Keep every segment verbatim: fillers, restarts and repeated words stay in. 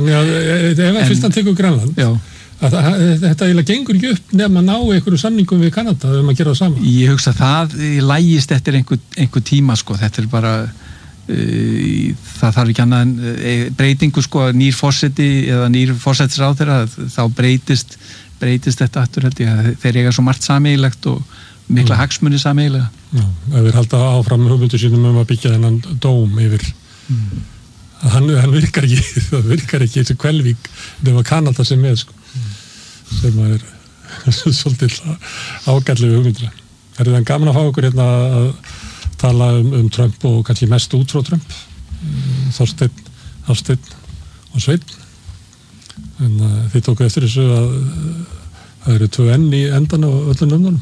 þannig að ef að fyrst hann tekur Grænland já. Að þetta eiginlega gengur ekki upp nefn að ná einhverju samningum við Kanada um að gera það saman. Ég hugsa það lægist eftir einhver, einhver tíma sko, þetta er bara uh, það þarf ekki annað en uh, breytingu sko, nýr forseti eða nýr forsætisráðherra, þá breytist breytist þetta aftur held ég, þeir eiga svo margt sameiginlegt og mikla mm. hagsmuni sameiginlega. Já, ef við halda áfram hugmyndu sínum um að byggja þennan dóm yfir mm. hann, hann virkar ekki það virkar ekki þessi Hvelvík nema Kanada sem með sko sem er svolítið ágætlega við hugmyndina. Er það gaman að fá okkur hérna að tala um, um Trump og kannski mest út frá Trump Þorsteinn, Hafsteinn og Sveinn en uh, þið tókuð eftir þessu að það eru tvö enn í endan og öllum nöfnunum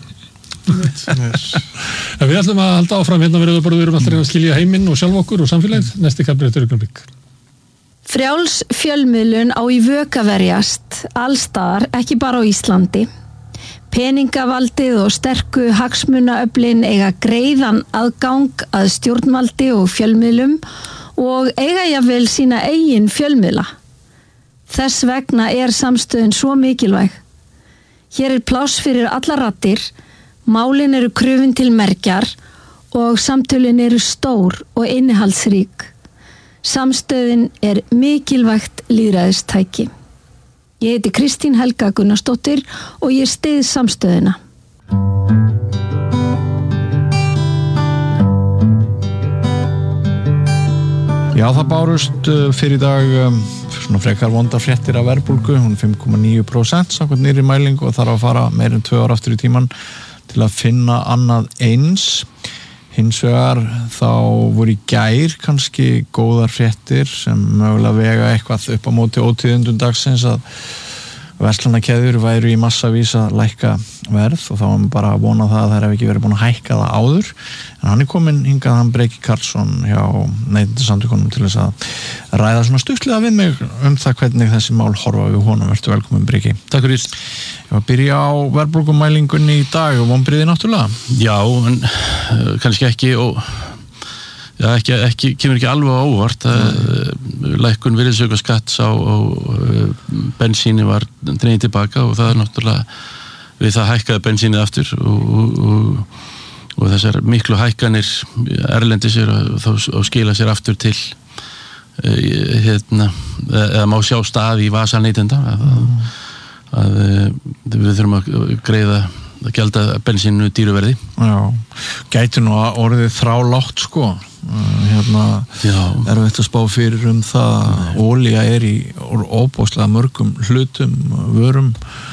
en við ætlum að halda áfram hérna verðum við erum alltaf að skilja heiminn og sjálf okkur og samfélagið næsti kapli eftir augnablik. Frjáls fjölmiðlun á í vök að verjast allstaðar, ekki bara á Íslandi. Peningavaldið og sterku hagsmunaöflin eiga greiðan aðgang að stjórnvaldi og fjölmiðlum og eiga jafnvel sína eigin fjölmiðla. Þess vegna er samstöðin svo mikilvæg. Hér er pláss fyrir alla raddir, málin eru krufin til mergjar og samtölin eru stór og innihaldsrík. Samstöðin er mikilvægt lýðræðistæki. Ég heiti Kristín Helga Gunnarsdóttir og ég styð samstöðina. Já, það bárust fyrir í dag svona frekar vondar fréttir af verðbólgu, hún er fimm komma níu prósent samkvæmt nýrri mælingu og þarf að fara meir en tvö ár aftur í tíman til að finna annað eins. Hins vegar þá voru í gær kannski góðar fréttir sem mögulega vega eitthvað upp á móti ótíðindum dagsins að verslanakeðjur væru í massavís að lækka verð og þá var bara að vona það að þær hef ekki verið búin að hækka það áður en hann er komin hingað hann Breki Karlsson hjá Neytendasamtökunum til þess að ræða svona stuttlega við mig um það hvernig þessi mál horfa við honum. Vertu velkomin Breki. Takk fyrir. Ég var að byrja á verðbólgumælingunni í dag og vonbrigði náttúrulega. Já, en uh, kannski ekki og Já, ekki, ekki, kemur ekki alveg á óvart að lækkun virðisaukaskatts á, á bensíni var dregin tilbaka og það er náttúrulega við það hækkaði bensínið aftur og, og, og þessar miklu hækkanir erlendis er og þá skila sér aftur til hérna, eða má sjá stað í vasa neytenda að, að, að við þurfum að greiða að gjalda bensínu dýruverði. Já, gæti nú að orðið þrálátt sko hérna Já. Er við þetta spá fyrir um það að olía er í óbóðslega mörgum hlutum, vörum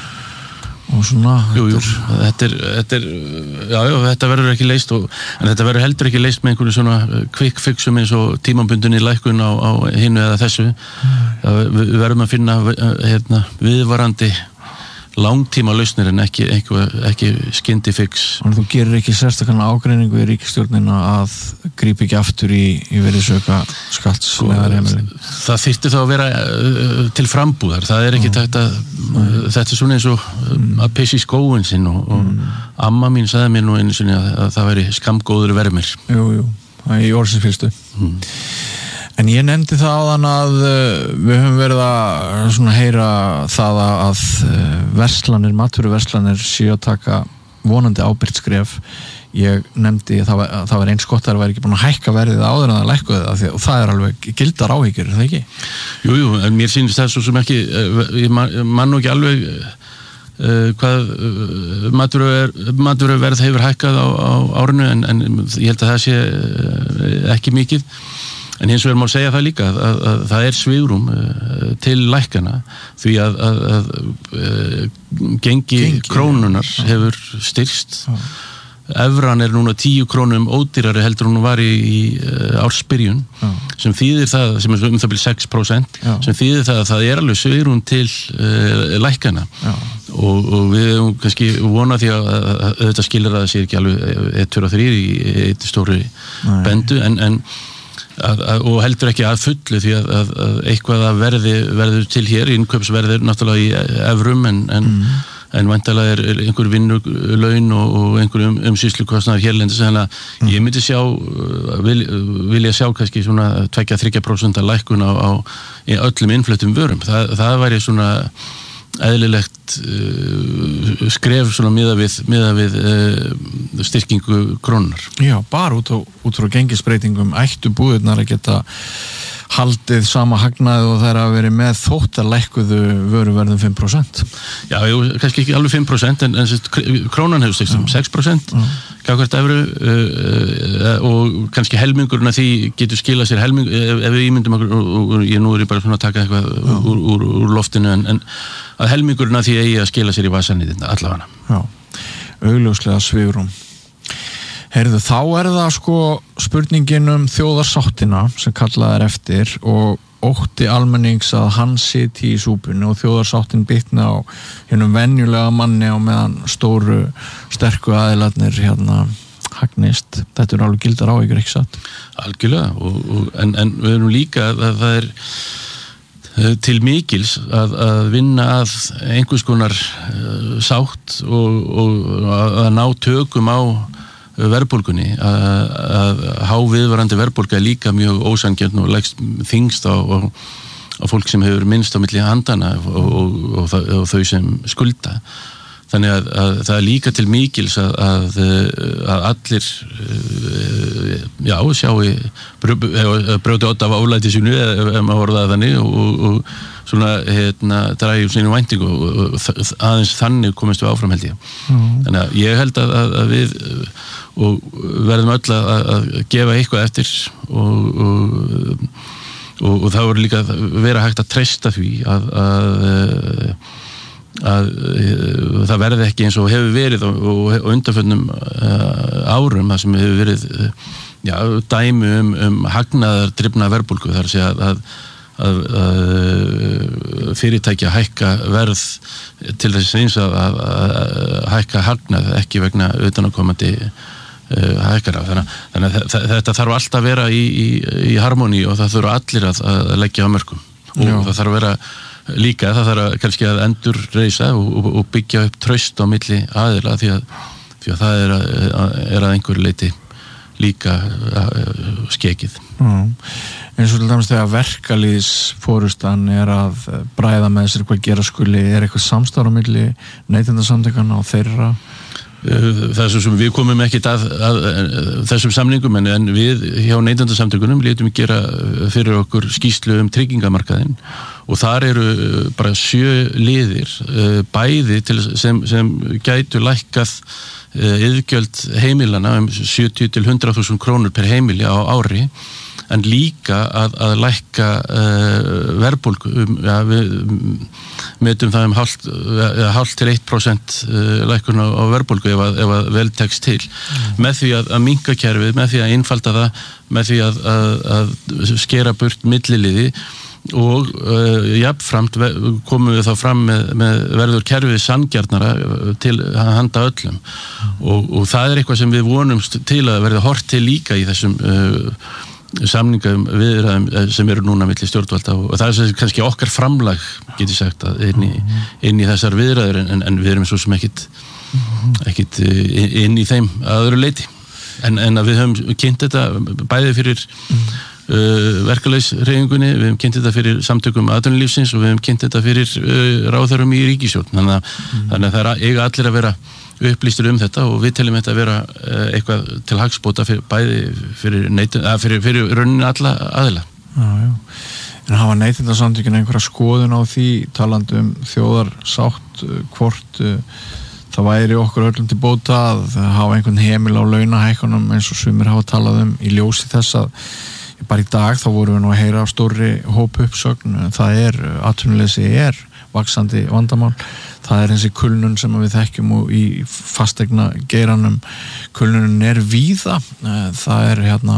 og svona jú, jú. Þetta er, þetta er já, já, þetta verður ekki leyst og, en þetta verður heldur ekki leyst með einhverju svona quick fixum eins og tímabundinni lækkun á, á hinu eða þessu Já, við verðum að finna hérna, viðvarandi langtíma lausnir en ekki, ekki, ekki skyndifix. Og þú gerir ekki sérstaklega ágreiningu í ríkisstjórnina að grípa ekki aftur í, í virðisauka skattslegar heimilin? Það þyrfti þá að vera uh, til frambúðar. Það er ekki tækt að uh, þetta er svona eins og um, að pissi í skóin sinn og, og mm. amma mín sagði mér nú einu sinni að, að það veri skammgóður vermir. Jú, jú, það er í orðsins fylstu. Mm. En ég nefndi það áðan að við höfum verið að svona heyra það að verslanir, matvöruverslanir séu að taka vonandi ábyrgt skref. Ég nefndi að það var, það var eins gott að það væri ekki búin að hækka verðið áður en það lækkuði það og það er alveg gildar áhyggjur, er það ekki? Jú, jú, en mér sýnist það svo sem ekki, ég man nú ekki alveg uh, hvað uh, matvöruverð hefur hækkað á, á árinu en, en ég held að það sé uh, ekki mikið. En hins vegar má segja það líka að, að, að það er svigrúm uh, til lækkana því að, að, að uh, gengi, gengi krónunar ja. hefur styrkst. Ja. Evran er núna tíu krónum ódýrari heldur hún var í, í uh, ársbyrjun ja. sem þýðir það, sem er um það byrja sex prósent, ja. sem þýðir það að það er alveg svigrúm til uh, lækkana ja. og, og við hefum kannski vonað því að, að, að þetta skilir að það sé ekki alveg eitt, tveir og þrír í eitt stóri Nei. bendu en, en Að, að, og heldur ekki að fullu því að, að, að eitthvað að verði verður til hér, innkaupsverðir náttúrulega í evrum en, en, mm. en væntanlega er einhver vinnulaun og, og einhver um, umsýslukostnaður hérlendis, þannig að mm. ég myndi sjá vil, vilja sjá kannski svona tvö til þrjú prósent lækkun á, á öllum innfluttum vörum. Það, það væri svona eðlilegt uh, skref svona miða við, miða við uh, styrkingu krónunar. Já, bara út, á, út frá gengisbreytingum ættu búðirnar að geta haldið sama hagnaði og þær að verið með þótt að lækkuðu vöruverðum fimm prósent. Já, jú, kannski ekki alveg fimm prósent en, en krónan hefur styrkst um sex prósent gagnvart evru uh, og kannski helmingurinn að því getur skilað sér helming, ef, ef við ímyndum okkur, og, og ég nú er ég bara svona að taka eitthvað úr, úr, úr loftinu, en, en að helmingurinn að því eigi að skila sér í vasanið allavega. Já, augljóslega svifrum. Heyrðu, þá er það sko spurningin um þjóðarsáttina sem kallað er eftir og ótti almennings að hann siti í súpunni og þjóðarsáttin bitna á hennum venjulega manni á meðan stóru, sterku aðilarnir hérna hagnist. Þetta er alveg gildar áhyggjur, ekki satt? Algjörlega, og, og, en, en við erum líka að það er til mikils að, að vinna að einhvers konar uh, sátt og, og að ná tökum á verðbólgunni, að, að há viðvarandi verðbólga er líka mjög ósanngjörn og leggst þyngst á, á, á fólk sem hefur minnst á milli handana og, og, og, og þau sem skulda. Þannig að, að það er líka til mikils að, að, að allir já, sjáu brjóti ótt af álæti sínu ef maður orðaði þannig og, og svona hérna dragi úr sínu væntingu og, og aðeins þannig komist við áfram held ég. Mm. Þannig að ég held að, að, að við og verðum öll að, að gefa eitthvað eftir og, og, og, og það voru líka að vera hægt að treysta því að, að, að það verði ekki eins og hefur verið og, og undanförnum árum það sem hefur verið já, dæmi um, um hagnaðar drifna verðbólgu, þar að segja að Að, að fyrirtækja hækka verð til þess eins að, að, að hækka hagnað ekki vegna utanakomandi uh, hækkara. Þannig, þannig að þetta þarf alltaf að vera í, í, í harmóni og það þurfa allir að, að leggja á mörkum og Já. Það þarf að vera líka, það þarf að, kannski að endur reisa og, og, og byggja upp traust á milli aðila því að, því að það er að, er að einhverju leiti líka skekið. Mm. Eins og til dæmis þegar verkalýðsforustan er að bræða með sér hvað gera skuli, er eitthvað samstarf á milli neytendasamtökanna og þeirra? Það er svo sem við komum ekkit að, að, að þessum samningum en, en við hjá neytendasamtökunum létum við gera fyrir okkur skýrslu um tryggingamarkaðinn og þar eru bara sjö liðir bæði til sem, sem gætu lækkað iðgjöld heimilana um sjötíu til hundrað þúsund krónur per heimili á ári en líka að, að lækka uh, verðbólgu um, ja, við metum það um hálft ja, hálft til eitt prósent uh, lækkun á, á verðbólgu ef að, ef að vel tekst til mm. með því að, að minnka kerfið, með því að einfalda það með því að, að, að skera burt milliliði og uh, jafnframt komum við þá fram með, með verður kerfið sanngjarnara til að handa öllum mm. og, og það er eitthvað sem við vonumst til að verða hort til líka í þessum uh, samningum viðræðum sem eru núna milli stjórnvalda og það er kannski okkar framlag geti sagt að inn í, inn í þessar viðræður en, en við erum svo sem ekkit, ekkit inn í þeim að öðru leiti en, en að við höfum kynnt þetta bæði fyrir uh, verkalýðshreyfingunni, við höfum kynnt þetta fyrir samtökum atvinnulífsins og við höfum kynnt þetta fyrir uh, ráðherrum í ríkisstjórn þannig að, mm. þannig að það er eiga allir að vera upplýstur um þetta og við teljum þetta að vera eitthvað til hagsbóta fyrir, bæði fyrir, neytund, fyrir, fyrir raunin alla aðila. Já, já. En hafa neytendasamtökin einhverja skoðun á því talandi um þjóðarsátt hvort það væri okkur öllum til bóta að hafa einhvern heimil á launahækkunum eins og sumir hafa talað um í ljósi þess að bara í dag þá vorum við nú að heyra á stórri hópuppsögn, það er atvinnuleysi er vaxandi vandamál. Það er þessi kulnun sem við þekkjum og í fastegna geiranum kulnunum er víða. Það er hérna,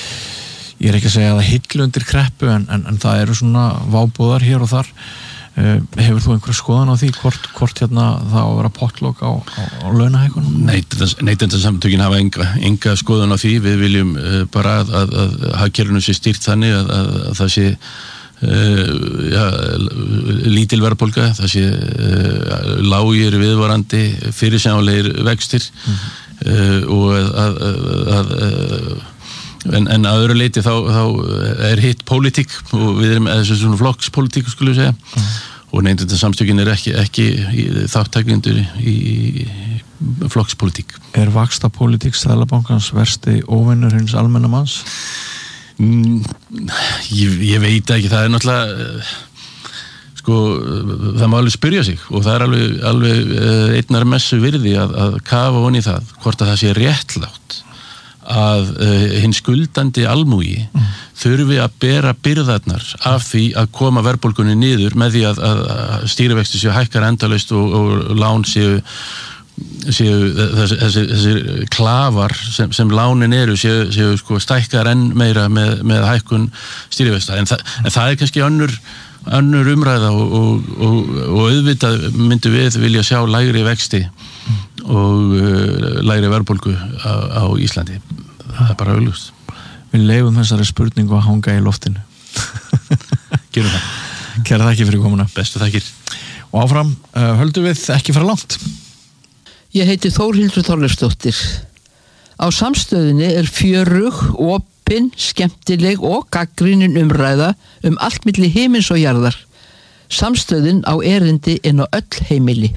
ég er ekki að segja að það hillu undir kreppu en, en, en það eru svona vábúðar hér og þar. Hefur þú einhverja skoðan á því hvort, hvort hérna það á að vera pottlokk á, á, á launahækkunum? Neytendasamtökin hafa enga, enga skoðan á því. Við viljum bara að, að, að hagkerfinu sé stýrt þannig að, að, að það sé Uh, ja, lítil verðbólga, það sé uh, lágir viðvarandi fyrirsjáanlegir vextir mm-hmm. uh, og að, að, að, að en, en að öðru leiti þá, þá er hitt pólitík og við erum þessu svona flokkspólitík skulum við segja mm-hmm. og neytendasamtökin er ekki, ekki þáttækjendur í, í flokkspólitík. Er vaxtapólitík Seðlabankans versti óvinnur hins almenna manns? Mm, ég, ég veit ekki, það er náttúrulega sko, það má alveg spyrja sig og það er alveg, alveg einnar messu virði að, að kafa honi það hvort að það sé réttlátt að uh, hinn skuldandi almúgi mm. þurfi að bera byrðarnar af því að koma verðbólgunni niður með því að, að, að stýrivexti séu hækkar endalaust og, og lán séu séu þessi, þessi, þessi klafar sem, sem lánin eru séu, séu sko stækkar enn meira með, með hækkun stýrivexta en, þa, en það er kannski önnur, önnur umræða og, og, og, og auðvitað myndum við vilja sjá lægri vexti og uh, lægri verðbólgu á, á Íslandi það er bara augljóst. Við leifum þessari spurningu að hanga í loftinu. Gerum það. Kæra þakkir fyrir komuna. Bestu þakkir. Og áfram uh, höldum við ekki fara langt. Ég heiti Þórhildur Þorleifsdóttir. Á Samstöðinni er fjörug, opin, skemmtileg og gagnrýnin umræða um allt milli himins og jarðar. Samstöðin á erindi inn á öll heimili.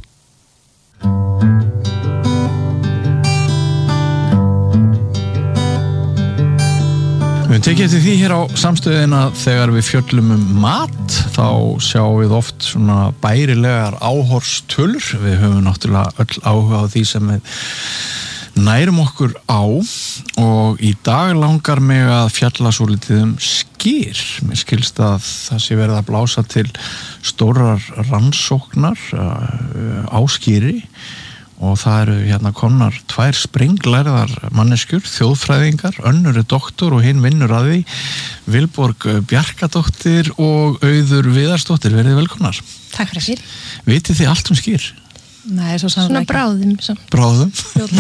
Við tekið eftir því hér á Samstöðina þegar við fjöllum um mat þá sjáum við oft svona bærilegar áhorstölur. Við höfum náttúrulega öll áhuga á því sem við nærum okkur á og í dag langar mig að fjalla svolítið um skyr. Mér skilst að það sé verið að blása til stórar rannsóknar á skyri og það eru hérna komnar tvær sprenglærðar manneskjur, þjóðfræðingar, önnur er doktor og hinn vinnur að því, Vilborg Bjarkadóttir og Auður Viðarsdóttir, verið velkomnar. Takk fyrir sér. Vitið þið allt um skyr? Nei, svo Svona bráðum. Svo. Bráðum?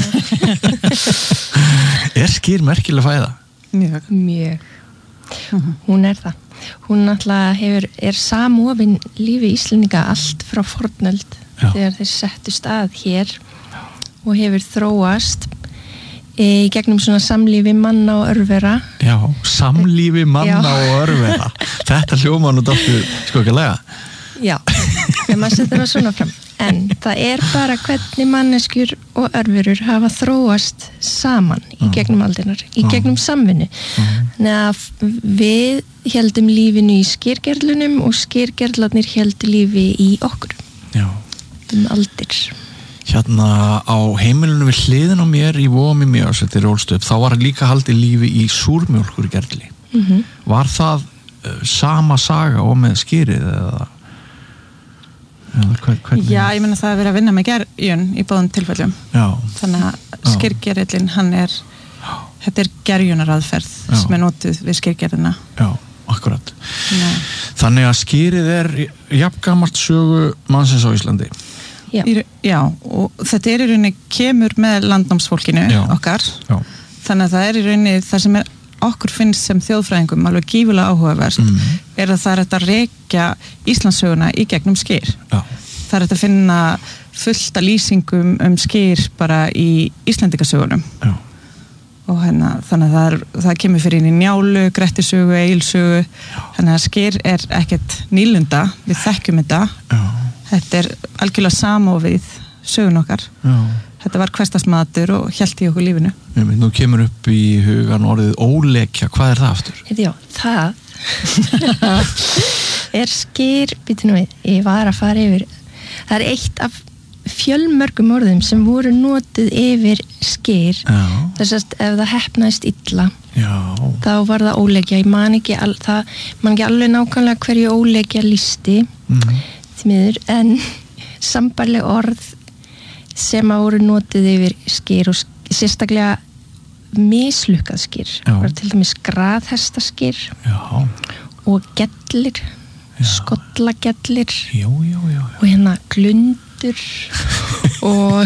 Er skyr merkileg fæða? Mjög. Mjög. Uh-huh. Hún er það. Hún náttúrulega hefur, er samofin lífi Íslendinga allt frá fornöld Já. Þegar þeir settu stað hér og hefur þróast í gegnum svona samlífi manna og örvera. Já, samlífi manna Já. Og örvera. Þetta hljóma nú dálítið skokilega. Já, þegar maður setur það svona fram. En það er bara hvernig manneskjur og örverur hafa þróast saman í gegnum aldirnar, í gegnum samvinnu. Þannig að við heldum lífinu í skyrgerlunum og skyrgerlarnir heldu lífi í okkur. Já. Um aldir. Hérna á heimilinu við hliðin á mér í Vóum í Mývatnssveit ólst upp, þá var líka haldið lífi í súrmjólkurgerli. Mm-hmm. Var það uh, sama saga og með skýrið eða? eða hver, hvernig? Já, ég menna það að vera að vinna með gerjun í báðum tilfellum. Já. Þannig að skyrgerillin, hann er, Já. Þetta er gerjunaraðferð Já. Sem er notuð við skyrgerðina. Já. Akkurat. Nei. Þannig að skýrið er jafngamalt sögu mannsins á Íslandi. Já. Í, já, og þetta er í rauninni kemur með landnámsfólkinu já. Okkar. Já. Þannig að það er í rauninni það sem er, okkur finnst sem þjóðfræðingum alveg gífulega áhugavert mm. er að það er að rekja Íslandssöguna í gegnum skyr. Já. Það er að finna fullt af lýsingum um skyr bara í Íslendingasögunum. Já. Og hérna, þannig að það, er, það kemur fyrir inn í Njálu, Grettisögu, Egilssögu, þannig að skyr er ekkert nýlunda, við þekkjum þetta. Já. Þetta er algjörlega samofið sögun okkar. Já. Þetta var hversdagsmatur og hélt í okkur lífinu. Nú kemur upp í hugan orðið ólekja, hvað er það aftur? Já, það er skyr, býtum við, ég var að fara yfir, það er eitt af fjölmörgum orðum sem voru notið yfir skyr. Þess að ef það heppnaðist illa Já. Þá var það óleikja. Ég man ekki, al, það, man ekki alveg nákvæmlega hverju óleikja listi mm. því miður, en sambarleg orð sem að voru notið yfir skyr og sk- sérstaklega mislukkað skyr var til dæmis graðhestaskyr og gellir skollagellir og hérna glundur og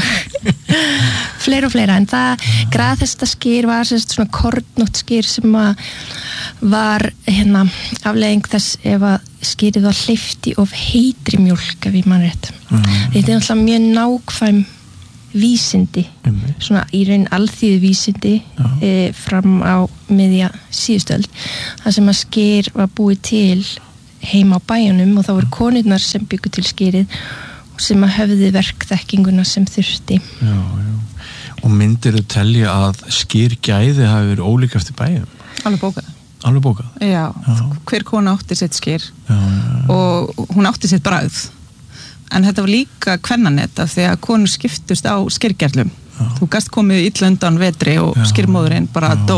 fleira og fleira, en það graðhestaskyr var sérst svona kornótt skyr sem að var hérna afleiðing þess ef að skýrið var hleypt í of heitri mjólk ef ég man rétt. Mm. Þetta er náttúrulega mjög nákvæm vísindi, mm. svona í raun alþýðu vísindi e, fram á miðja síðustöld, þar sem að skyr var búið til heima á bæjunum og þá voru konurnar sem byggu til skýrið og sem að höfðu verkþekkinguna sem þurfti. Já, já. Og myndir þau telja að skýrgæði hafi verið ólík eftir bæjum? Alveg bókað. Alveg bókað? Já, já. Hver kona átti sitt skýr já, já. Og hún átti sitt bragð. En þetta var líka kvennanett af því að konur skiptust á skýrgerlum. Þú gast komið illa undan vetri og skýrmóðurinn bara já, dó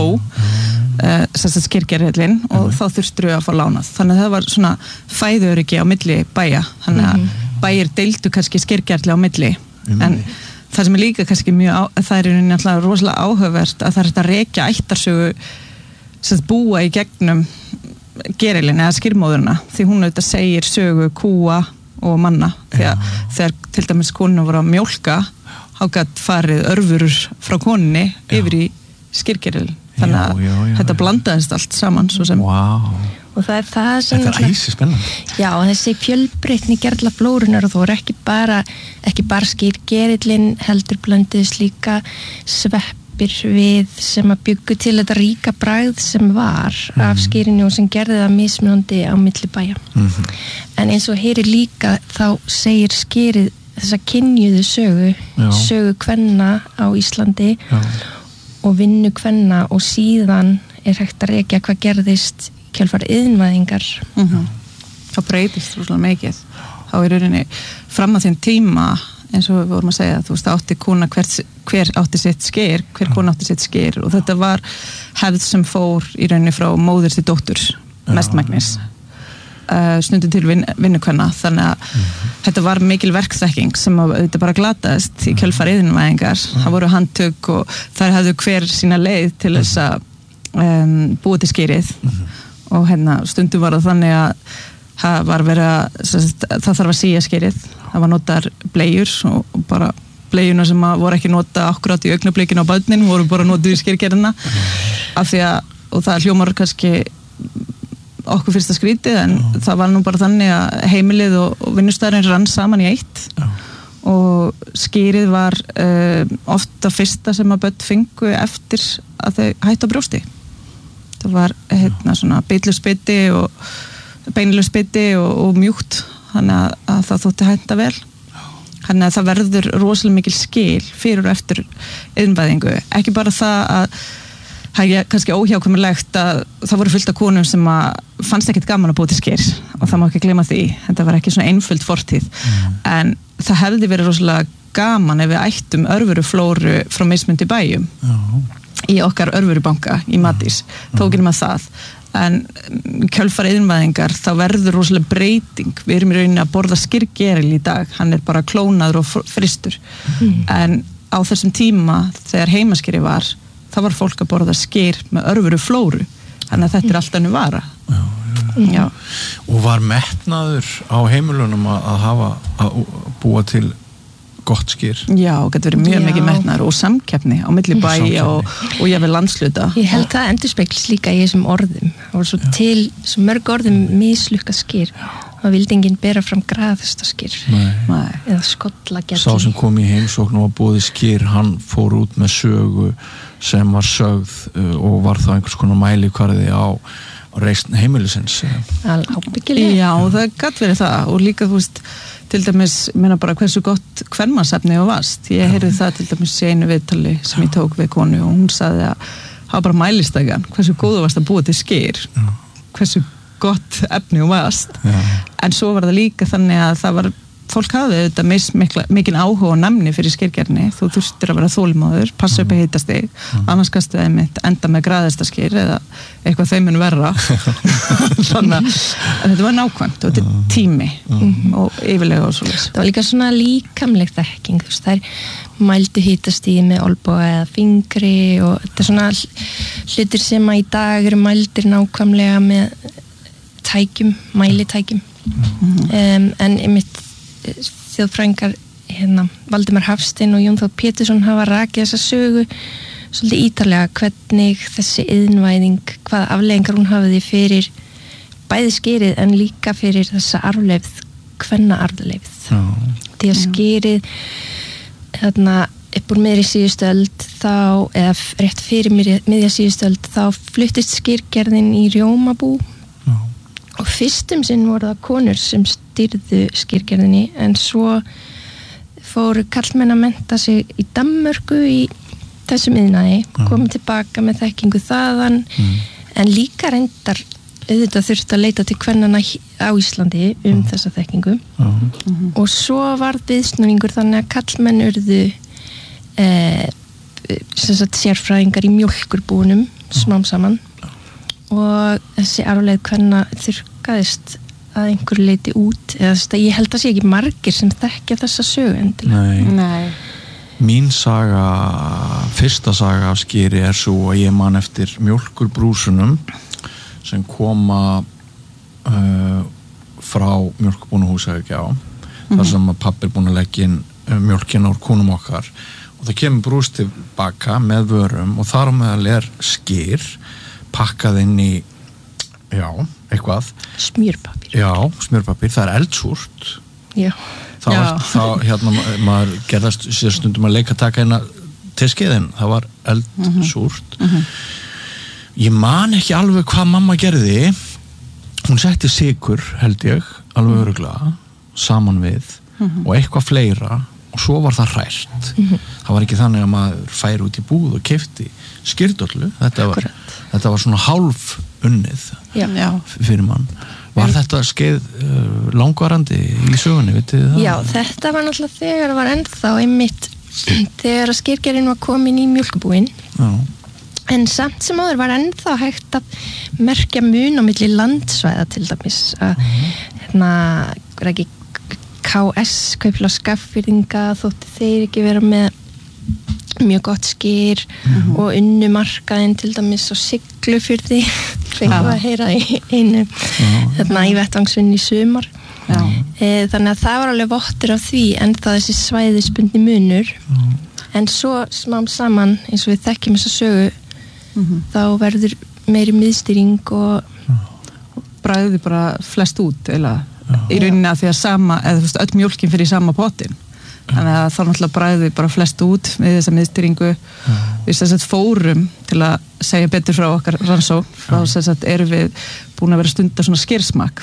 uh, skýrgerlinn og já. Þá þurftur þau að fá lánað. Þannig að það var svona fæðuöryggi á milli bæja. Þannig að mm-hmm. bæjir deildu kannski skýrgerli á milli. Mm-hmm. En það sem er líka kannski mjög á, það er náttúrulega rosalega áhugavert að það er þetta rekja ættarsögu sem búa í gegnum gerilin eða skýrmóðurina því hún auðvitað segir sögu kúa og manna því að þegar til dæmis konuna voru að mjólka þá gat farið örfurur frá konunni já. Yfir í skýrgerilin þannig að já, já, já, þetta blandaðist allt saman svo sem wow. Og það er það sem þetta er æsi spennandi já, þessi fjölbreytni gerlaflórunnar og þú er ekki bara ekki bara skýrgerillin heldur blöndiðis líka sveppir við sem að byggu til þetta ríka bragð sem var mm. af skýrinu og sem gerði það mismunandi á milli bæja mm-hmm. en eins og heyri líka þá segir skýrið þessa kynjuðu sögu já. Sögu kvenna á Íslandi já. Og vinnu kvenna og síðan er hægt að rekja hvað gerðist kjölfar iðnvæðingar mm-hmm. þá breytist rosalega mikið þá er rauninni fram að þeim tíma eins og við vorum að segja þú veist átti kona hver, hver átti sitt skyr hver kona átti sitt skyr og þetta var hefð sem fór í rauninni frá móður til dóttur mestmægnis uh, stundum til vin, vinnukvenna þannig að mm-hmm. þetta var mikil verkþekking sem að, þetta bara glataðist í kjölfar iðnvæðingar mm-hmm. það voru handtök og þar hafðu hver sína leið til þess að um, búið til skýrið mm-hmm. og hérna stundum var það þannig að það var verið að það þarf að síja skýrið það var notar bleiur og bara bleiuna sem voru ekki nota akkurat í augnablikinu á börnin voru bara notið í skýrgerðina af því að og það hljómar kannski okkur fyrsta skrítið en Já. Það var nú bara þannig að heimilið og, og vinnustæðurinn rann saman í eitt Já. Og skýrið var uh, ofta fyrsta sem að börn fengu eftir að þau hættu á brjósti það var hérna svona bitlusbytti og beinlusbytti og, og mjúkt þannig að, að það þótti henta vel þannig að það verður rosalega mikil skil fyrir og eftir iðnvæðingu ekki bara það að það er kannski óhjákvæmilegt að það voru fullt af konum sem að fannst ekkert gaman að búa til skyr og það má ekki gleyma því þetta var ekki svona einföld fortíð mm. en það hefði verið rosalega gaman ef við ættum örveruflóru frá mismundi bæjum mm. í okkar örverubanka í Matís mm. þó gerum að það en kjölfar iðnvæðingar þá verður rosalega breyting við erum í rauninni að borða skyrgeril í dag hann er bara klónaður og fristur mm. en á þessum tíma þegar heimaskýri var þá var fólk að borða skyr með örfuru flóru þannig að þetta er alltaf nú vara já, já. Já. Og var metnaður á heimilunum að, að hafa að búa til gott skyr já, getur verið mjög já. Mikið metnaður og samkeppni á milli bæja og, og ég vil landsluta ég held það endurspeglis líka í þessum orðum það var svo já. Til svo mörg orðum mislukka skyr og vildi enginn bera fram graðustaskýr eða skollagelli sá sem kom í heimsókn og búið skyr hann fór út með sögu sem var sögð uh, og var það einhvers konar mælikvarði á, á reisn heimilisins ábyggilega já það gætt verið það og líka þú veist til dæmis meina bara hversu gott kvenmannsefni og vast ég heyrði það til dæmis í einu viðtali sem ég tók við konu og hún sagði að það var bara mælistækan hversu góðu varst að búa til skyr já. Hversu gott efni og vast já. En svo var það líka þannig að það var fólk hafði auðvitað mikil áhuga og namni fyrir skyrgerni, þú þurftir að vera þolinmóður, passa upp að hittast þig mm. annars kastu það einmitt enda með graðistaskýr eða eitthvað þeim mun verra þannig að þetta var nákvæmt og þetta er tími mm. og yfirlega og svolítið. Það var líka svona líkamleg þekking, þú veist, það er mældu hittastíð með olnboga eða fingri og þetta er svona hlutir sem að í dag eru mældir nákvæmlega með tækjum, mælitækjum mm. um, en einmitt þjóðfræðingar hérna, Valdimar Hafstein og Jón Þór Pétursson hafa rakið þessa sögu svolítið ítarlega hvernig þessi iðnvæðing, hvaða afleiðingar hún hafiði fyrir bæði skýrið en líka fyrir þessa arfleifð, kvenna arfleifð. Því að skýrið þarna upp úr miðri síðustu öld þá, eða rétt fyrir miðja síðustu öld, þá fluttist skýrgerðin í Rjómabú Já. Og fyrstum sinn voru það konur sem stýrðu skýrgerðinni en svo fóru karlmenn að mennta sig í Danmörku í þessum iðnaði, komið tilbaka með þekkingu þaðan mm. en líka reyndar auðvitað þurfti að leita til kvennana á Íslandi um mm. þessa þekkingu mm. og svo var viðsnúningur þannig að karlmenn urðu eh, sem sagt sérfræðingar í mjólkurbúnum smám saman og þessi arfleið kvenna þurrkaðist að einhver leiti út eða þess að ég held að sé ekki margir sem þekkja þessa sögu endilega. Nei. Nei. Mín saga, fyrsta saga af skýri er svo að ég man eftir mjólkurbrúsunum sem koma uh, frá mjólkurbúnuhúsa ekki á mm-hmm. þar sem að pappi er búin að leggja inn mjólkina úr kúnum okkar og það kemur brús tilbaka með vörum og þar á meðal er skýr pakkað inn í já, eitthvað smjörpapír já, smjörpapír, það er eldsúrt já þá, já. Er, þá hérna, maður gerðast sér stundum að leika taka eina til skeiðin, það var eldsúrt mm-hmm. ég man ekki alveg hvað mamma gerði hún setti sykur, held ég alveg örugglega, saman við mm-hmm. og eitthvað fleira og svo var það hrært mm-hmm. það var ekki þannig að maður færi út í búð og keypti skýrdollu, þetta var, þetta var svona hálf unnið já. Fyrir mann. Var en, þetta skeið uh, langvarandi í sögunni, vitið þið það? Já, þetta var náttúrulega þegar það var ennþá einmitt þegar að skýrgerðin var komin í mjólkubúin já. En samt sem áður var ennþá hægt að merkja mun á milli landsvæða til dæmis að hérna, er ekki K S, Kaupfélag Skagfirðinga þótti þeir ekki vera með mjög gott skýr mm-hmm. og unnu markaðin til dæmis á Siglufirði fengum að heyra í einu þarna í vettvangsvinni í sumar e, þannig að það var alveg vottur af því en það þessi svæðisbundni munur Já. En svo smám saman eins og við þekkjum þessa sögu mm-hmm. þá verður meiri miðstýring og bragði bara flest út eða í rauninni að því að sama eða þú veist öll mjólkin fyrir í sama potin þannig að þá náttúrulega bræði bara flest út með þessa miðstýringu við þess að fórum til að segja betur frá okkar rannsókn frá þess að erum við búin að vera stundar svona skersmak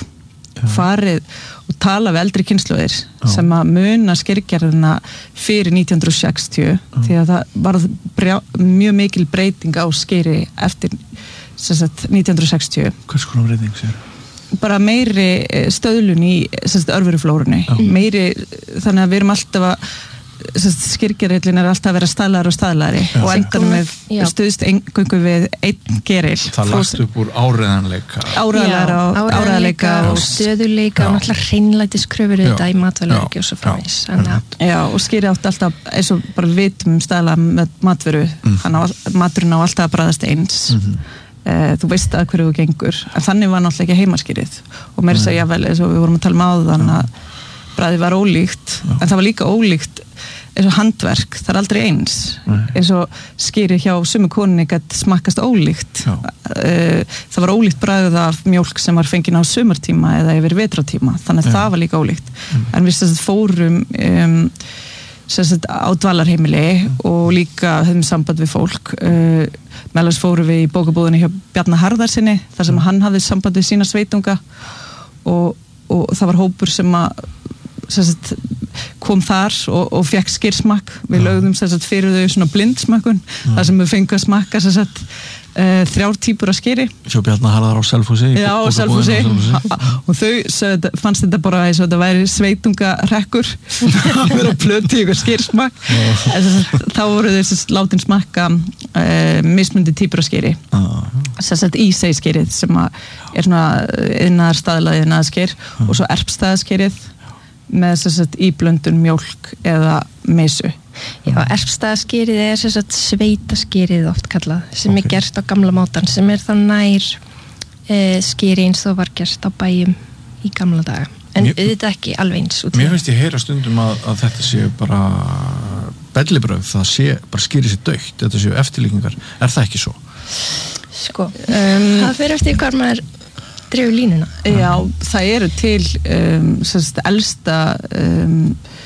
farið og tala við eldri kynslóðir sem að muna skergerðina fyrir nítján hundruð sextíu því að það var brjá, mjög mikil breyting á skeri eftir sagt, nítján hundruð sextíu Hvers konar breyting sér? Bara meiri stöðlun í örveruflórunni meiri, þannig að við erum alltaf að skyrgerillin er alltaf að vera staðlari og staðlari já. Og endanum við stuðst engöngu við einn geril það lagt upp úr áreiðanleika áreiðanleika og stöðuleika og náttúrulega hreinlætiskröfur þetta í matvælaöryggi og svo framvegis já og skýri átt alltaf eins og bara vitum staðla með matveru mm. hann á, maturinn á alltaf að bræðast eins mm-hmm. þú veist að hverju þú gengur en þannig var náttúrulega ekki heimaskýrið og mér segja vel eins og við vorum að tala um áðan að bragðið var ólíkt Já. En það var líka ólíkt eins og handverk, það er aldrei eins Nei. Eins og skýri hjá sumu konunni gætt smakkast ólíkt Já. Það var ólíkt bragðið af mjólk sem var fengin á sumartíma eða yfir vetratíma, þannig að Já. Það var líka ólíkt mm. en við þess að fórum um, Sett, á dvalarheimili og líka höfum samband við fólk uh, meðlans fórum við í bókabúðinni hjá Bjarna Harðarsinni þar sem hann hafði samband við sína sveitunga og, og það var hópur sem að sett, kom þar og, og fekk skyrsmakk við lögðum sett, fyrir þau svona blindsmakkun þar sem við fengum að smakka sett, uh, þrjár típur að skyri Sjó Bjarna Harðar á Selfossi Já, á Selfossi og þau sögð, fannst þetta bara eins og þetta væri sveitungarekkur að vera að plöti ykkur skyrsmakk þá voru þau látin smakka uh, mismundi típur að skyri sett í segskyrið sem er svona innar staðlaði innar skyr og svo erpstaðaskyrið með sett íblöndun mjólk eða meisu Já, erpstaðaskýrið er sem sagt sveitaskýrið oft kallað sem okay. er gert á gamla mátan sem er þá nær e, skýri eins og var gert á bæjum í gamla daga en mér, auðvitað ekki alveg eins út Mér finnst ég heyra stundum að, að þetta séu bara bellibrögð það sé, bara skýri sér dautt, þetta séu eftirlíkingar, er það ekki svo? Sko, um, það fyrir eftir hvar maður dregur línuna. Já, það eru til um, sérst, elsta um,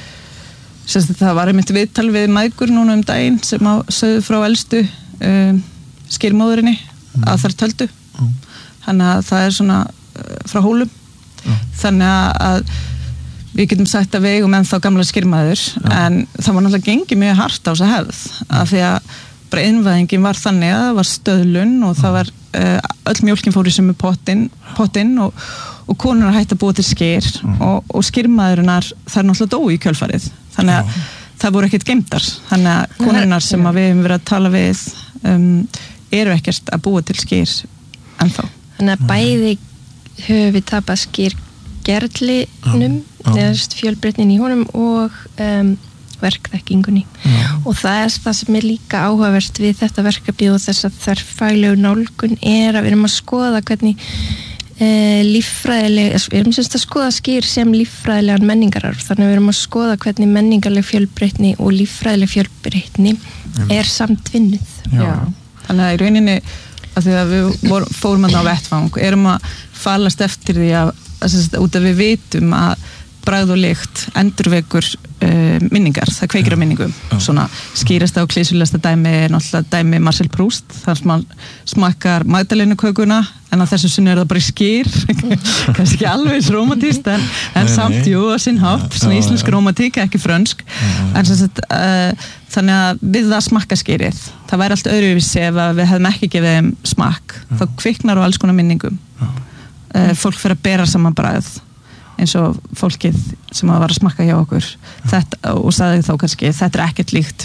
sérst, það var einmitt viðtal við mæðgur núna um daginn sem á, sögðu frá elstu um, skýrmóðurinni mm. að þær töldu mm. þannig að það er svona uh, frá hólum mm. þannig að við getum sagt að við eigum ennþá gamla skýrmaður ja. En það var náttúrulega gengið mjög hart á þessa hefð ja. Af því að bara innvæðingin var þannig að það var stöðlun og það var uh, öll mjólkin fór í sömu pottin, pottin og, og konur hætti að búa til skýr ja. og, og skýrmaðurinnar það er náttúrulega dói í kjölfarið þannig að ja. Það voru ekkert geymdar þannig að konurnar sem að við hefum verið að tala við um, eru ekkert að búa til skýr ennþá. Þannig að bæði höfum við tapað skýr gerlinum, eða fjölbreytnin í honum og um, verkþekkingunni Já. Og það er það sem er líka áhugavert við þetta verkefni og þess að þverfaglegu nálgun er að við erum að skoða hvernig uh, líffræðileg, við erum semst að skoða skýr sem líffræðilegan menningararf þannig að við erum að skoða hvernig menningarleg fjölbreytni og líffræðileg fjölbreytni mm. er samtvinnuð. Já. Þannig að í rauninni að því að við vor, fórum að á vettvang erum að falast eftir því að út af við vitum að bragð og lykt endurvekur uh, minningar, það kveikir á minningum oh. svona skýrasta og klísulegasta dæmi er náttúrulega dæmi Marcel Proust þar sem hann smakkar magdalenukökuna en að þessu sinni er það bara skýr kannski ekki alveg eins rómantískt en, en samt jú að sinn hátt svona íslensk rómantík, ekki frönsk en sem sagt uh, þannig að við það smakka skýrið, það væri allt öðruvísi ef við hefðum ekki gefið þeim smakk þá kviknar á alls konar minningum uh, fólk fyrir að bera saman bragð eins og fólkið sem að var að smakka hjá okkur þetta, og sagði þá kannski þetta er ekkert líkt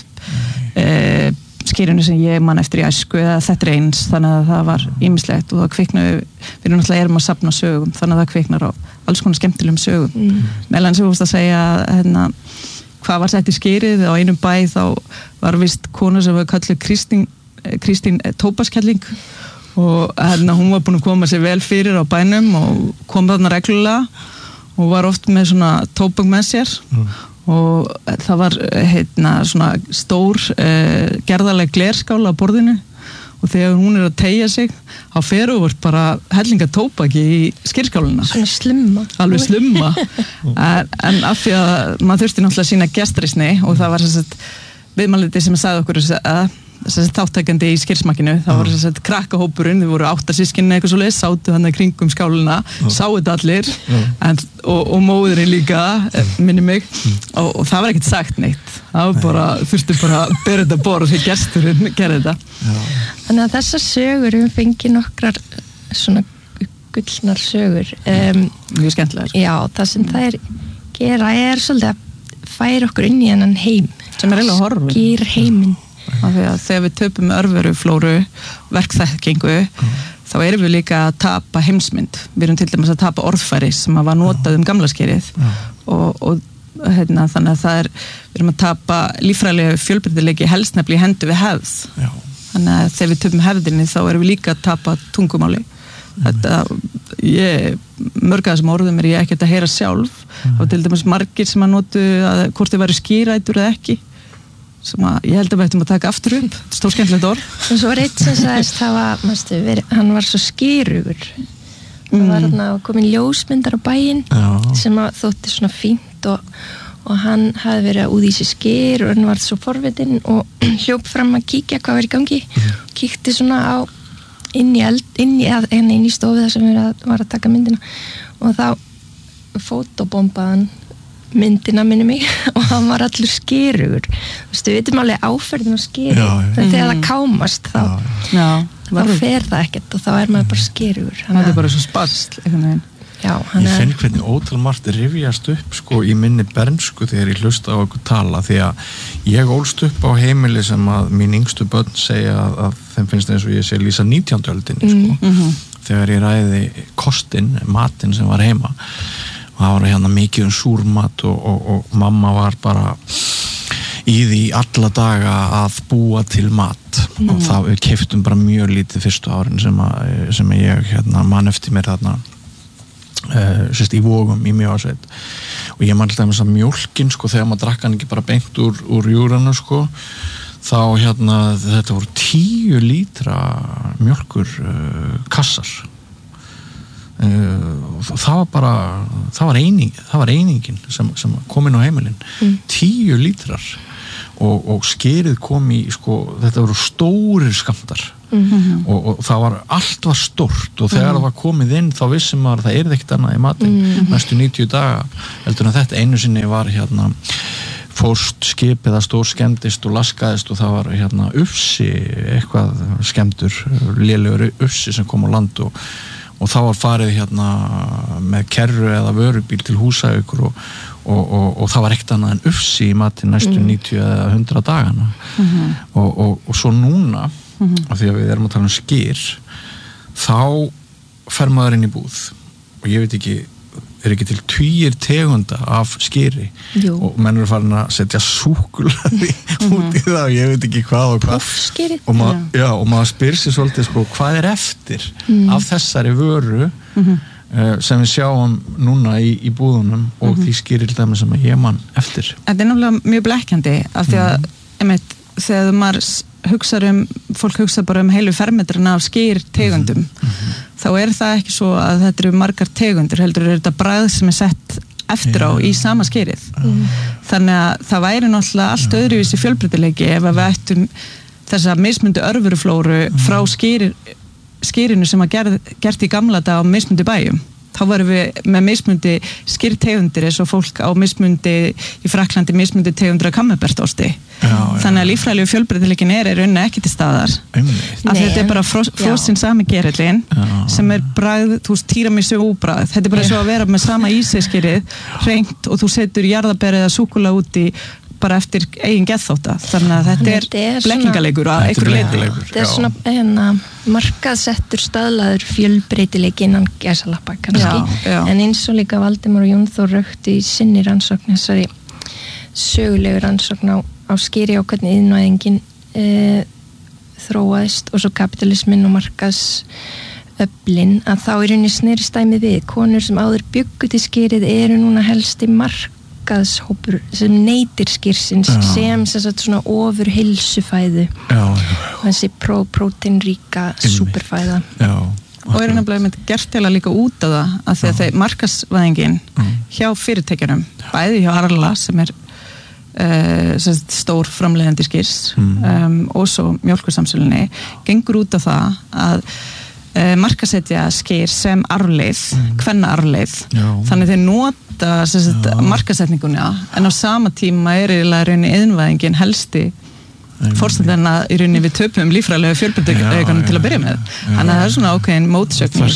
uh, skýrinu sem ég man eftir í æsku eða þetta er eins, þannig að það var ýmislegt og það kviknar, við erum náttúrulega erum að safna sögum, þannig að það kviknar á alls konar skemmtilegum sögum mm. meðan sem þú veist að segja hérna, hvað var sett í skýrið á einum bæ þá var vist kona sem var kallið Kristín, Kristín Tópaskelling og hérna hún var búin að koma sér vel fyrir á bænum og kom þarna reglulega og var oft með svona tóbak með sér mm. og það var heitna, svona stór uh, gerðarleg glerskála á borðinu og þegar hún er að teygja sig þá fer hún bara hellinga tóbaki í skýrskáluna svona slumma alveg slumma en, en af því að maður þurfti náttúrulega að sína gestrisni og það var þess að viðmæliti sem sagði okkur að þáttækandi í skýrsmakkinu það voru þess að krakkahópurinn, þið voru áttar sískinni eitthvað svo leið, sátu hann að kringum skáluna sáu þetta allir en, og, og móðurinn líka, minni mig og, og það var ekkert sagt neitt það var bara, þurfti bara að bera þetta borð þegar gesturinn gerði þetta Þannig að þessar sögur við fengið nokkrar svona gullnar sögur um, mjög skemmtilegar Já, það sem það er gera er svolítið að færa okkur inn í hennan heim sem er eiginlega horfin skýr heiminn af því að þegar við töpum örveruflóru verkþekkingu mm. þá erum við líka að tapa heimsmynd við erum til dæmis að tapa orðfæri sem að var notað um gamla skýrið mm. og, og hérna, þannig að það er við erum að tapa líffræðilega fjölbreytileiki helst nefnilega í hendu við hefð Já. Þannig að þegar við töpum hefðinni þá erum við líka að tapa tungumáli mm. þetta, ég mörg að þessum orðum er ég ekkert að heyra sjálf mm. og til dæmis margir sem að notu að hvort þið væri skýrætur eða ekki sem að ég held að við ættum að taka aftur upp stór skemmtilegt orð og svo var eitt sem sagðist hafa, hann var svo skýrugur mm. það var hann að komin ljósmyndar á bæinn sem að þótti svona fínt og, og hann hafði verið að úði í sig skýr og hann var svo forvitin og hljóp fram að kíkja hvað var í gangi mm. kíkti svona á inn í, eld, inn í, að, inn í stofið þar sem við var að taka myndina og þá fótobombaðan myndina minni mig og hann var allur skýrugur þú veist, við veitum alveg áferðin á skýri þegar mm. það kámast þá, já, þá fer það ekkert og þá er maður bara skýrugur það er bara svo spasl já, ég finn hvernig ótalmargt rifjast upp sko í minni bernsku þegar ég hlusta á okkur tala því að ég ólst upp á heimili sem að mín yngstu börn segja að, að þeim finnst eins og ég sé lýsa nítjándu öldinni sko, mm-hmm. þegar ég ræði kostinn, matinn sem var heima og það var hérna mikið um súrmat og, og, og mamma var bara í því alla daga að búa til mat mm. og það við keyptum bara mjög lítið fyrstu árin sem, að, sem ég hérna, man eftir mér þarna uh, sérst í Vogum í Mjóasveit og ég man alltaf með þess að mjólkin sko þegar maður drakk hann ekki bara beint úr, úr júranu sko þá hérna þetta voru tíu lítra mjólkur uh, kassar uh, það var bara það var eining, það var einingin sem, sem kom inn á heimilin mm. tíu lítrar og, og skerið kom í sko, þetta voru stórir skammtar mm-hmm. og, og það var allt var stórt og þegar mm. það var komið inn þá vissum maður að það er ekkert annað í matinn mm-hmm. næstu níutíu daga heldur en þetta einu sinni var hérna fórst skipið að stór skemmdist og laskaðist og það var hérna ufsi eitthvað skemmtur lélegur ufsi sem kom á land og, og þá var farið hérna með kerru eða vörubíl til Húsaukur og, og, og, og það var ekkert annað en ufsi í matinn næstu mm. níutíu eða hundrað dagana mm-hmm. og, og, og svo núna mm-hmm. af því að við erum að tala um skyr þá fer maður inn í búð og ég veit ekki er ekki til tugir tegunda af skyri Jú. Og menn eru farin að setja súkkulaði mm-hmm. út í það og ég veit ekki hvað og hvað Puffskyri og, ma já, og maður spyr sér svolítið sko, hvað er eftir mm. af þessari vöru mm-hmm. uh, sem við sjáum núna í, í búðunum og mm-hmm. því skyri til dæmis sem ég man eftir Þetta er náttúrulega mjög blekkjandi af því að mm. einmitt, þegar maður hugsar um, fólk hugsa bara um heilu fermetrina af skyr tegundum mm-hmm. þá er það ekki svo að þetta eru margar tegundur, heldur er þetta bragð sem er sett eftir á yeah. í sama skyrið mm. þannig að það væri náttúrulega allt yeah. öðruvísi fjölbreytileiki ef að við ættum þessa mismundu örveruflóru mm. frá skyrir, skyrinu sem að gerð, gert í gamla dag á mismundu bæjum þá varum við með mismundi skyrtegundir eins og fólk á mismundi í Fraklandi mismundi tegundir af kammerbertosti þannig að líffræðilegu fjölbreytileikin er í rauninni ekki til staðar af þetta er bara frosinn sami gerillin sem er bragð, þú veist, týramissu úbragð þetta er bara svo að vera með sama íseskyrið hreint og þú setur jarðaber eða súkkula út í bara eftir eigin geðþótta þannig að þetta er, er blekkingaleikur að einhverju leyti þetta er svona hérna, markaðsettur staðlaður fjölbreytileiki innan gæsalappa kannski já, já. En eins og líka Valdimar og Jón Þór röktu í sinni rannsókn þessari sögulegu rannsókn á, á skyri á hvernig iðnvæðingin e, þróaðist og svo kapitalismin og markaðsöflin að þá er henni snerist dæmi við konur sem áður byggu til skyrið eru núna helst í mark markaðshópur sem neytir skyrsins já. Sem sem sagt svona ofur heilsufæðu þessi próteinríka superfæða já. Og er nefnilega með gert til að líka út af það af því að þeir markaðsvæðingin mm. hjá fyrirtækjunum, bæði hjá Arla sem er uh, sem sagt, stór framleiðandi skyrs mm. um, og svo mjólkursamsölunni gengur út af það að uh, markaðsetja skyr sem arfleið, mm. kvenna arfleið þannig þeir nota markaðsetninguna en á sama tíma er í rauninni iðnvæðingin helsti fórstæðan að í rauninni við töpum líffræðilega fjölbreytileikanum til að byrja með þannig að það er svona ákveðin mótsögn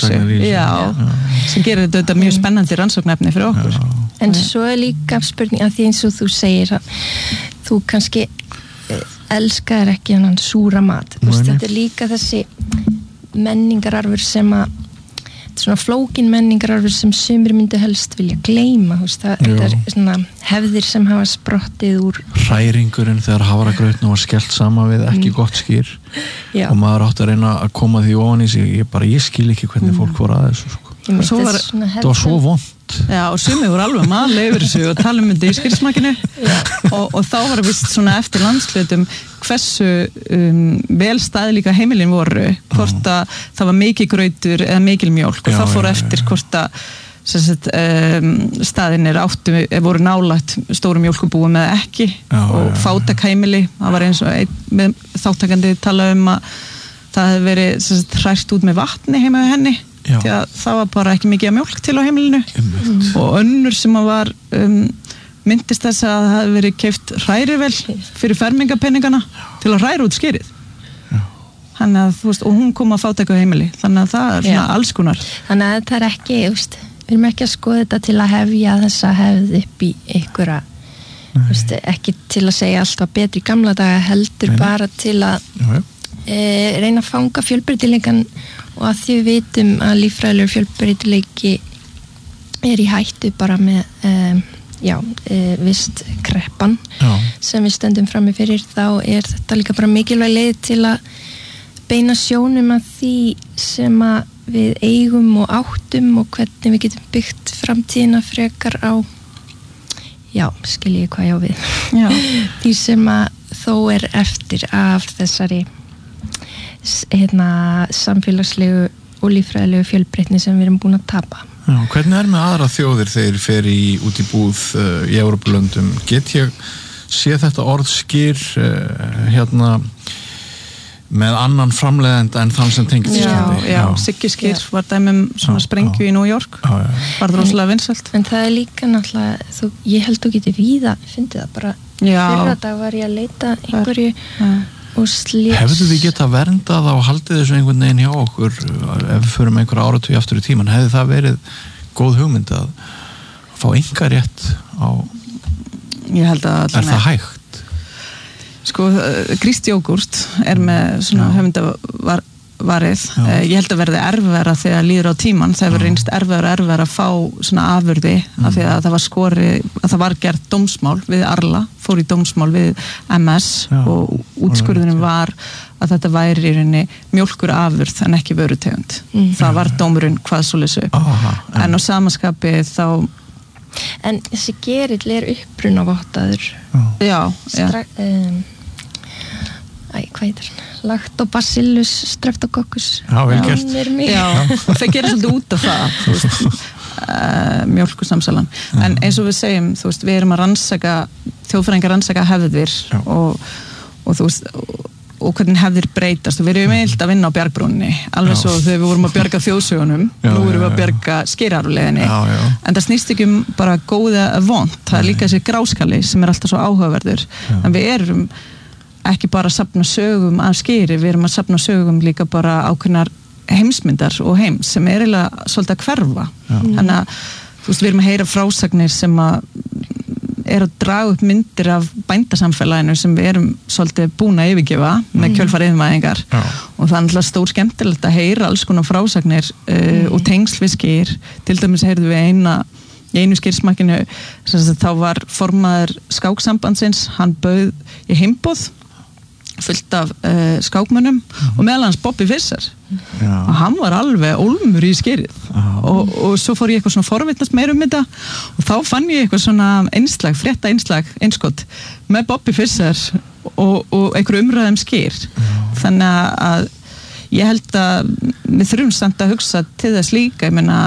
sem gerir þetta mjög spennandi rannsóknefni fyrir okkur já. En svo er líka spurning að því eins og þú segir að þú kannski elskar ekki hann súra mat Vist, þetta er líka þessi menningararfur sem að svona flókin menningararfur sem sumir myndu helst vilja gleyma það, þetta er svona hefðir sem hafa sprottið úr hræringurinn þegar hafragrautnum var skellt saman við ekki mm. gott skýr Já. Og maður átti að reyna að koma því ofan í sig ég, bara, ég skil ekki hvernig mm. fólk voru að þessu sko. Svo var, það var svo vond Já, og sumir voru alveg maður yfir þessu og tala um þetta í skyrsmakinu og, og þá var það vist svona eftir landslutum hversu um, vel staðlíka heimilin voru hvort að það var mikið grautur eða mikil mjólk og já, það fór já, eftir já. Hvort að sagt, um, staðinir áttu voru nálægt stóru mjólkubúum eða ekki já, og fátæk heimili það var eins og ein, þáttakandi tala um að það hefði verið sagt, hrært út með vatni heima við henni Já. Því að það var bara ekki mikið mjólk til á heimilinu mm. og önnur sem var um, myndist þess að það hefði verið keypt hrærivel fyrir fermingapenningana til að hræra út skyrið þannig að þú veist og hún kom að fátæka á heimili þannig að það er svona alls konar þannig að það er ekki, veist, við erum ekki að skoða þetta til að hefja þessa hefð upp í einhverja veist, ekki til að segja allt var betri í gamla daga heldur Nei. Bara til að já, já. E, reyna að fanga fjölbreytileikan og að því við vitum að líffræðilegur fjölbreytileiki er í hættu bara með um, já, e, vist kreppan já. Sem við stöndum frammi fyrir þá er þetta líka bara mikilvæg leið til að beina sjónum að því sem að við eigum og áttum og hvernig við getum byggt framtíðina frekar á já, skil ég hvað ég á við já. því sem að þó er eftir af þessari hérna samfélagslegu og líffræðilegu fjölbreytni sem við erum búin að tapa. Já, hvernig er með aðra þjóðir þegar fer í út í búð uh, í Evrópulöndum? Get ég sé þetta orð skyr uh, hérna með annan framleiðenda en þann sem tengist já, skyri? Já, Siggi Skyr var dæmum svona sprengju já. Í New York já, já. Var það rosalega vinsælt. En það er líka náttúrulega, þú, ég held þú getur víða fyndið það bara, fyrra dag var ég að leita einhverju já. Og slétt. Hefðu við geta verndað og haldið þessu einhvern veginn hjá okkur ef við förum einhverja áratugi aftur í tíman, hefði það verið góð hugmynd að fá enga rétt á ég held að er það hægt? Sko, grískt jógúrt er með svona hugmyndavarið ég held að verði erfæra þegar líður á tíman það verður reynst erfæra og erfæra að fá svona afurði mm. af því að það var skori að það var gert dómsmál við Arla fór í dómsmál við M S já, og útskurðunum var að þetta væri í rauninni mjólkur afurð en ekki vörutegund mm. það var dómurinn hvað svo lesu en á samaskapi þá en þessi gerill er upprunavottaður já, já. Stra- um, Æ, hvað heitir hann? Lactobacillus streptococcus. Já, vel gert. Já, það gerir svolítið út af það, þú veist, uh, mjólkursamsalan. En eins og við segjum, þú veist, við erum að rannsaka, þjóðfræðingar rannsaka hefðir og, og þú veist, og, og hvernig hefðir breytast og við erum eilt að vinna á bjargbrúnni, alveg svo þegar við vorum að bjarga þjóðsögunum, já, nú erum við að bjarga skýraruleginni, en það snýst ekki um bara góða vont, það er líka þessi gráskali sem er alltaf svo áhugaverður, já. En við erum ekki bara að safna sögum af skýri, við erum að safna sögum líka bara ákveðnar heimsmyndar og heims sem er eiginlega svolítið að hverfa. Þannig að þú veist, við erum að heyra frásagnir sem að er að draga upp myndir af bændasamfélaginu sem við erum svolítið búin að yfirgefa með kjölfar yfirmæðingar og það er alltaf stór skemmtilegt að heyra alls konar frásagnir uh, mm. og tengsl við skýr. Til dæmis heyrðum við eina í einu skýrsmakkinu þá var formaður skáksambandsins, hann bauð í heimboð fullt af uh, skákmönnum mm. og meðal hans Bobby Fischer já. Og hann var alveg ólmur í skýrið og, og svo fór ég eitthvað svona forvitnast meir um þetta og þá fann ég eitthvað svona einslag, frétta einslag, einskott með Bobby Fischer og, og einhver umræðum skýr já. Þannig að ég held að við þurfum samt að hugsa til þess líka, ég meina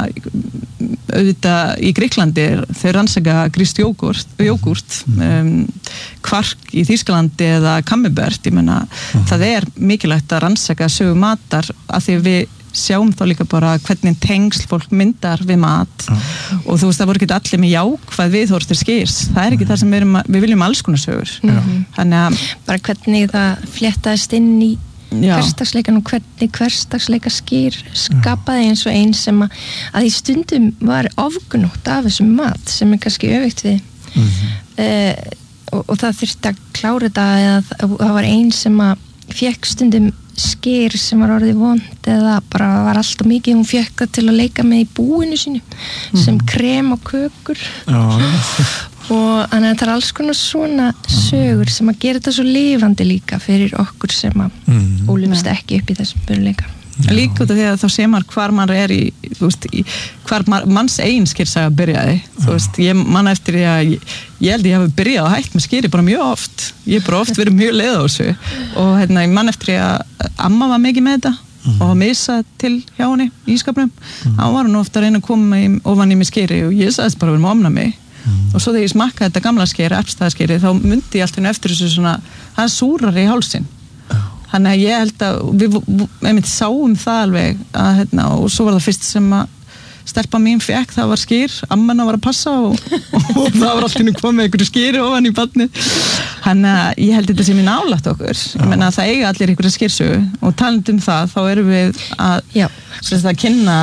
auðvitað í Gríklandi þau rannsaka grískt jógúrt, jógúrt um, kvark í Þýskalandi eða Camembert, ég meina uh-huh. það er mikilvægt að rannsaka sögu matar af því við sjáum þá líka bara hvernig tengsl fólk myndar við mat uh-huh. og þú veist það voru ekki allir með jákvæð viðhorf til skýrs, það er ekki uh-huh. það sem við, erum, við viljum alls konar sögur uh-huh. þannig að bara hvernig það fléttaðist inn í hversdagsleikan og hvernig hversdagsleika skýr skapaði eins og einn sem að, að í stundum var ofgnótt af þessum mat sem er kannski öfugt við mm-hmm. uh, og, og það þurfti að klára þetta eða það var einn sem að fekk stundum skýr sem var orðið vond eða bara var alltaf mikið, hún fekk það til að leika með í búinu sínu mm-hmm. sem krem og kökur og þannig að það er alls konar svona sögur sem að gera þetta svo lifandi líka fyrir okkur sem að mm. ólumst ekki upp í þessum börleika. Líka út af því að þá sé maður hvar maður er í, þú veist, í, hvar manns eigin skýrsaga byrjaði. Já. Þú veist, ég manna eftir því að ég, ég held ég hafi byrjað að hætt með skýri bara mjög oft. Ég hef bara oft verið mjög leið á þessu og hérna, ég manna eftir því að amma var mikið með þetta mm. og misa til hjá henni í skapnum. Mm. Hann var hann ofta að reyna að koma í, ofan í mig skýri og ég sagðist bara að vera með omna mig. Mm. Og svo þegar ég smakkaði þetta gamla skeri, erpstæðaskeri, þá myndi ég alltaf eftir þessu svona, það er súrari í hálsinn. Oh. Þannig að ég held að við, við myndi sáum það alveg að, hérna, og svo var það fyrst sem að stelpa mín fekk, það var skýr, amman var að passa og, og það var alltaf komið einhverju skýri ofan í barni. Þannig að ég held þetta sem ég nálægt okkur. Oh. Ég menna að það eiga allir einhverju skýrsögu og talandi um það, þá erum við að, að kynna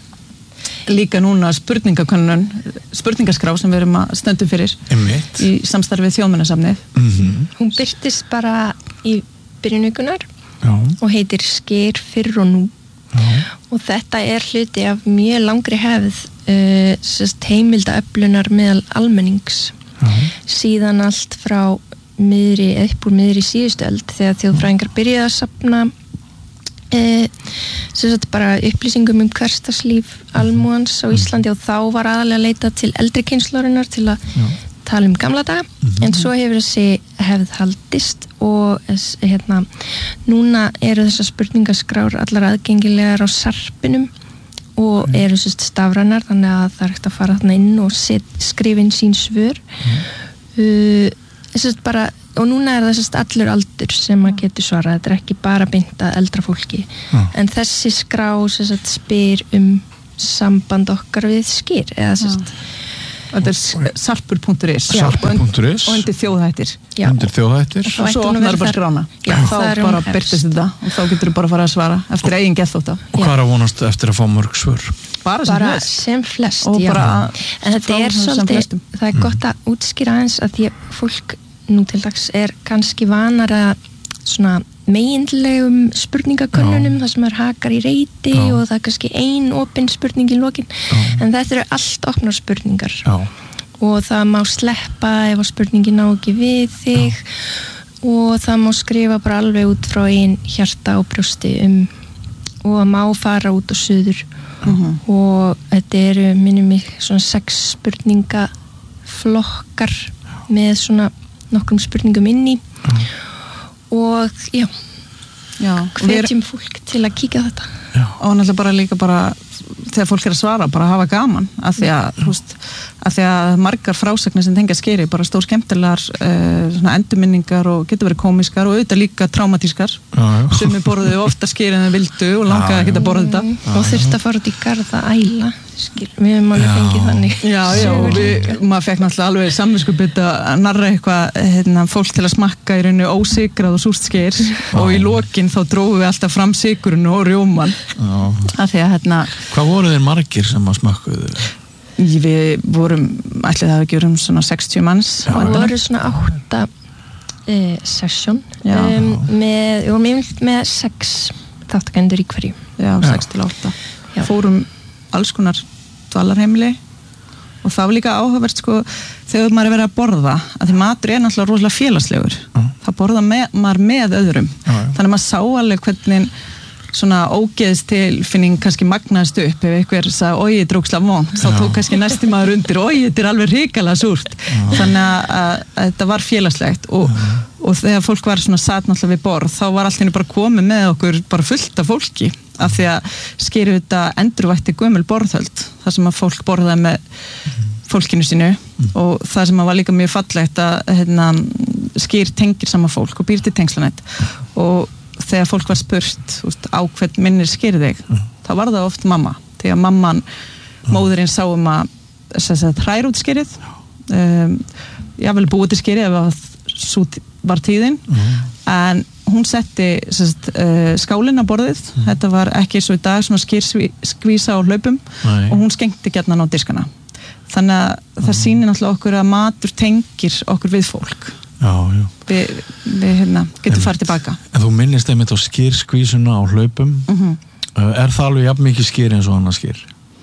líka núna spurningakönnun spurningaskrá sem við erum að stöndum fyrir Einmitt. Í samstarfið Þjóðminjasafnið mm-hmm. Hún birtist bara í byrjunaukunar og heitir Skýr fyrr og nú Já. Og þetta er hluti af mjög langri hefð uh, heimildaöflunar meðal almennings Já. Síðan allt frá miðri, upp úr miðri síðustu öld þegar þjóðfræðingar byrjuðu að safna Uh, sem sagt bara upplýsingum um hversdagslíf almúans á Íslandi og þá var aðalega leitað til eldri kynslórinnar til að Já. tala um gamla daga mm-hmm. en svo hefur þessi hefð haldist og hérna, núna eru þessar spurningaskrár allar aðgengilegar á sarpinum og mm. eru sérst stafrænar þannig að það er hægt að fara þarna inn og set, skrifa inn sín svör mm. uh, sérst bara og núna er það sérst allur aldur sem að getur svarað, þetta er ekki bara beint að eldra fólki ja. En þessi skrá sérst spyr um samband okkar við skyr eða sérst ja. Þetta er sarpur punktur is sarpur punktur is og undir þjóðhættir Já. Undir þjóðhættir og svo opnar bara skrána Já, þá bara byrtist þetta og þá getur þú bara að fara að svara eftir eigin geðþótta Og hvað er að vonast eftir að fá mörg svör? Bara sem bara flest, sem flest og bara en þetta er svolítið, það er gott að útskýra aðeins að því að fólk nú til dags er kannski vanara svona meginlegum spurningakönnunum þar sem er hakar í reyti Já. Og það er kannski ein opin spurning í lokin Já. En þetta eru allt opnar spurningar Já. Og það má sleppa ef spurningin á ekki við þig Já. Og það má skrifa bara alveg út frá einn hjarta og brjósti um og má fara út á suður uh-huh. og þetta eru minnum mig svona sex spurningaflokkar með svona nokkrum spurningum inn í uh-huh. og já, já hvetjum fólk til að kíkja á þetta já. Og náttúrulega bara líka bara þegar fólk er að svara, bara hafa gaman af því að, þú veist, af því að margar frásagnir sem tengja skeri, bara stór skemmtilegar uh, svona endurminningar og getur verið komiskar og auðvitað líka traumatískar sumir borðuðu ofta skeri en þeir vildu og langaði að geta borðið þetta já, og þurfti að fara út í garð að æla skil, við hefum alveg fengið þannig já, já, og við, maður fekk náttúrulega alveg samviskubit að narra eitthvað hérna, fólk til að smakka í rauninu ósigrað og súrt sker og í lokin þá drófum við alltaf fram sigurinn og rjóman af því að hérna hvað voru þeir margir sem að smakkuðu? Við vorum, ætli það ekki vorum svona sextíu manns það voru svona átta eh, session um, með, við vorum yfirleitt með sex þáttakendur í hverju já, sex til átta fórum alls konar dvalarheimili og það var líka áhugavert sko þegar maður er verið að borða að því matur er náttúrulega rosalega félagslegur uh. það borða með, maður með öðrum uh, uh. þannig að maður sá alveg hvernig svona ógeðstilfinning kannski magnaðist upp ef einhver sagði, oi, ég dróksla vont þá tók kannski næsti maður undir, oi, þetta er alveg hrikalega súrt uh. þannig að, að, að þetta var félagslegt og, uh. og þegar fólk var svona satt náttúrulega við borð þá var allt henni bara komið með okkur bara fullt af fólki af því að skeri þetta endurvætti gömul borðhöld þar sem að fólk borðaði með fólkinu sínu mm. og það sem var líka mjög fallegt að hérna, sker tengir sama fólk og býr til tengslanett og þegar fólk var spurt úst, á hvern minnir skeri þig mm. þá var það oft mamma þegar mamman, mm. móðurinn sá um að hræra út skerið um, ég vel búið til skerið ef það var tíðin mm. en hún setti sest, uh, skálinn á borðið mm. þetta var ekki svo í dag svona skýrskvísa á hlaupum Nei. Og hún skengti gjarnan á diskana þannig að mm. það sýnir náttúrulega okkur að matur tengir okkur við fólk já, já. við, við hérna, getum farið tilbaka En þú minnist einmitt á skýrskvísuna á hlaupum mm-hmm. uh, er það alveg jafn mikið skýr eins og annað skýr?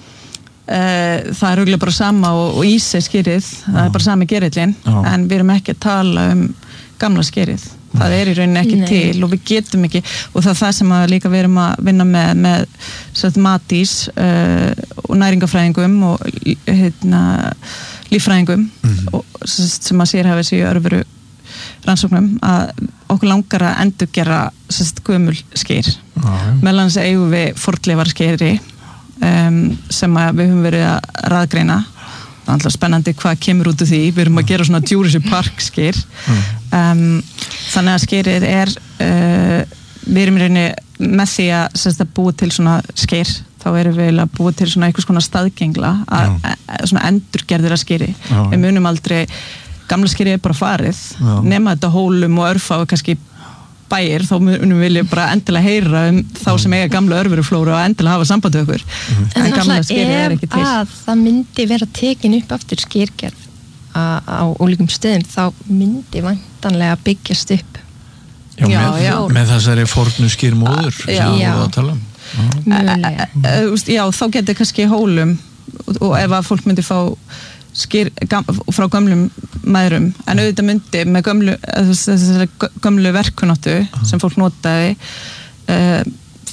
Uh, það er auðvitað bara sama og, og ísi skýrið það er bara sami gerillin en við erum ekki að tala um gamla skýrið það er í rauninni ekki Nei. Til og við getum ekki og það er það sem að líka við erum að vinna með, með sagt, matís uh, og næringafræðingum og hérna, líffræðingum mm-hmm. og sem að sér hafa þessi örfuru rannsóknum að okkur langar að endurgera sagt, gömul skeir ah, meðan þess að eigum við fornleifar skeiri um, sem að við höfum verið að raðgreina það er alltaf spennandi hvað kemur út úr því við erum að gera svona Jurassic Park skeir um, þannig að skeirið er uh, við erum í rauninni með því að, sérst, að búa til svona skeir þá erum við að búa til svona einhvers konar staðgengla að, að, svona endurgerðir að skeiri Já. Við munum aldrei gamla skeirið er bara farið Já. Nema þetta hólum og örfa og kannski bæir, þá munum við bara endilega heyra um þá sem eiga gamla örveruflóru og endilega hafa samband við okkur mm. en, en gamla skerið er ekki til ef það myndi vera tekin upp aftur skergerð á ólíkum stöðum þá myndi vantanlega byggjast upp já, já, með, já. með þessari fornu skýrmóður sem við vorum að tala um já, já þá getur kannski hólum og ef að fólk myndi fá skýr gam, frá gömlum mæðrum en auðvitað myndi með gömlu, gömlu verkunáttu uh-huh. sem fólk notaði uh,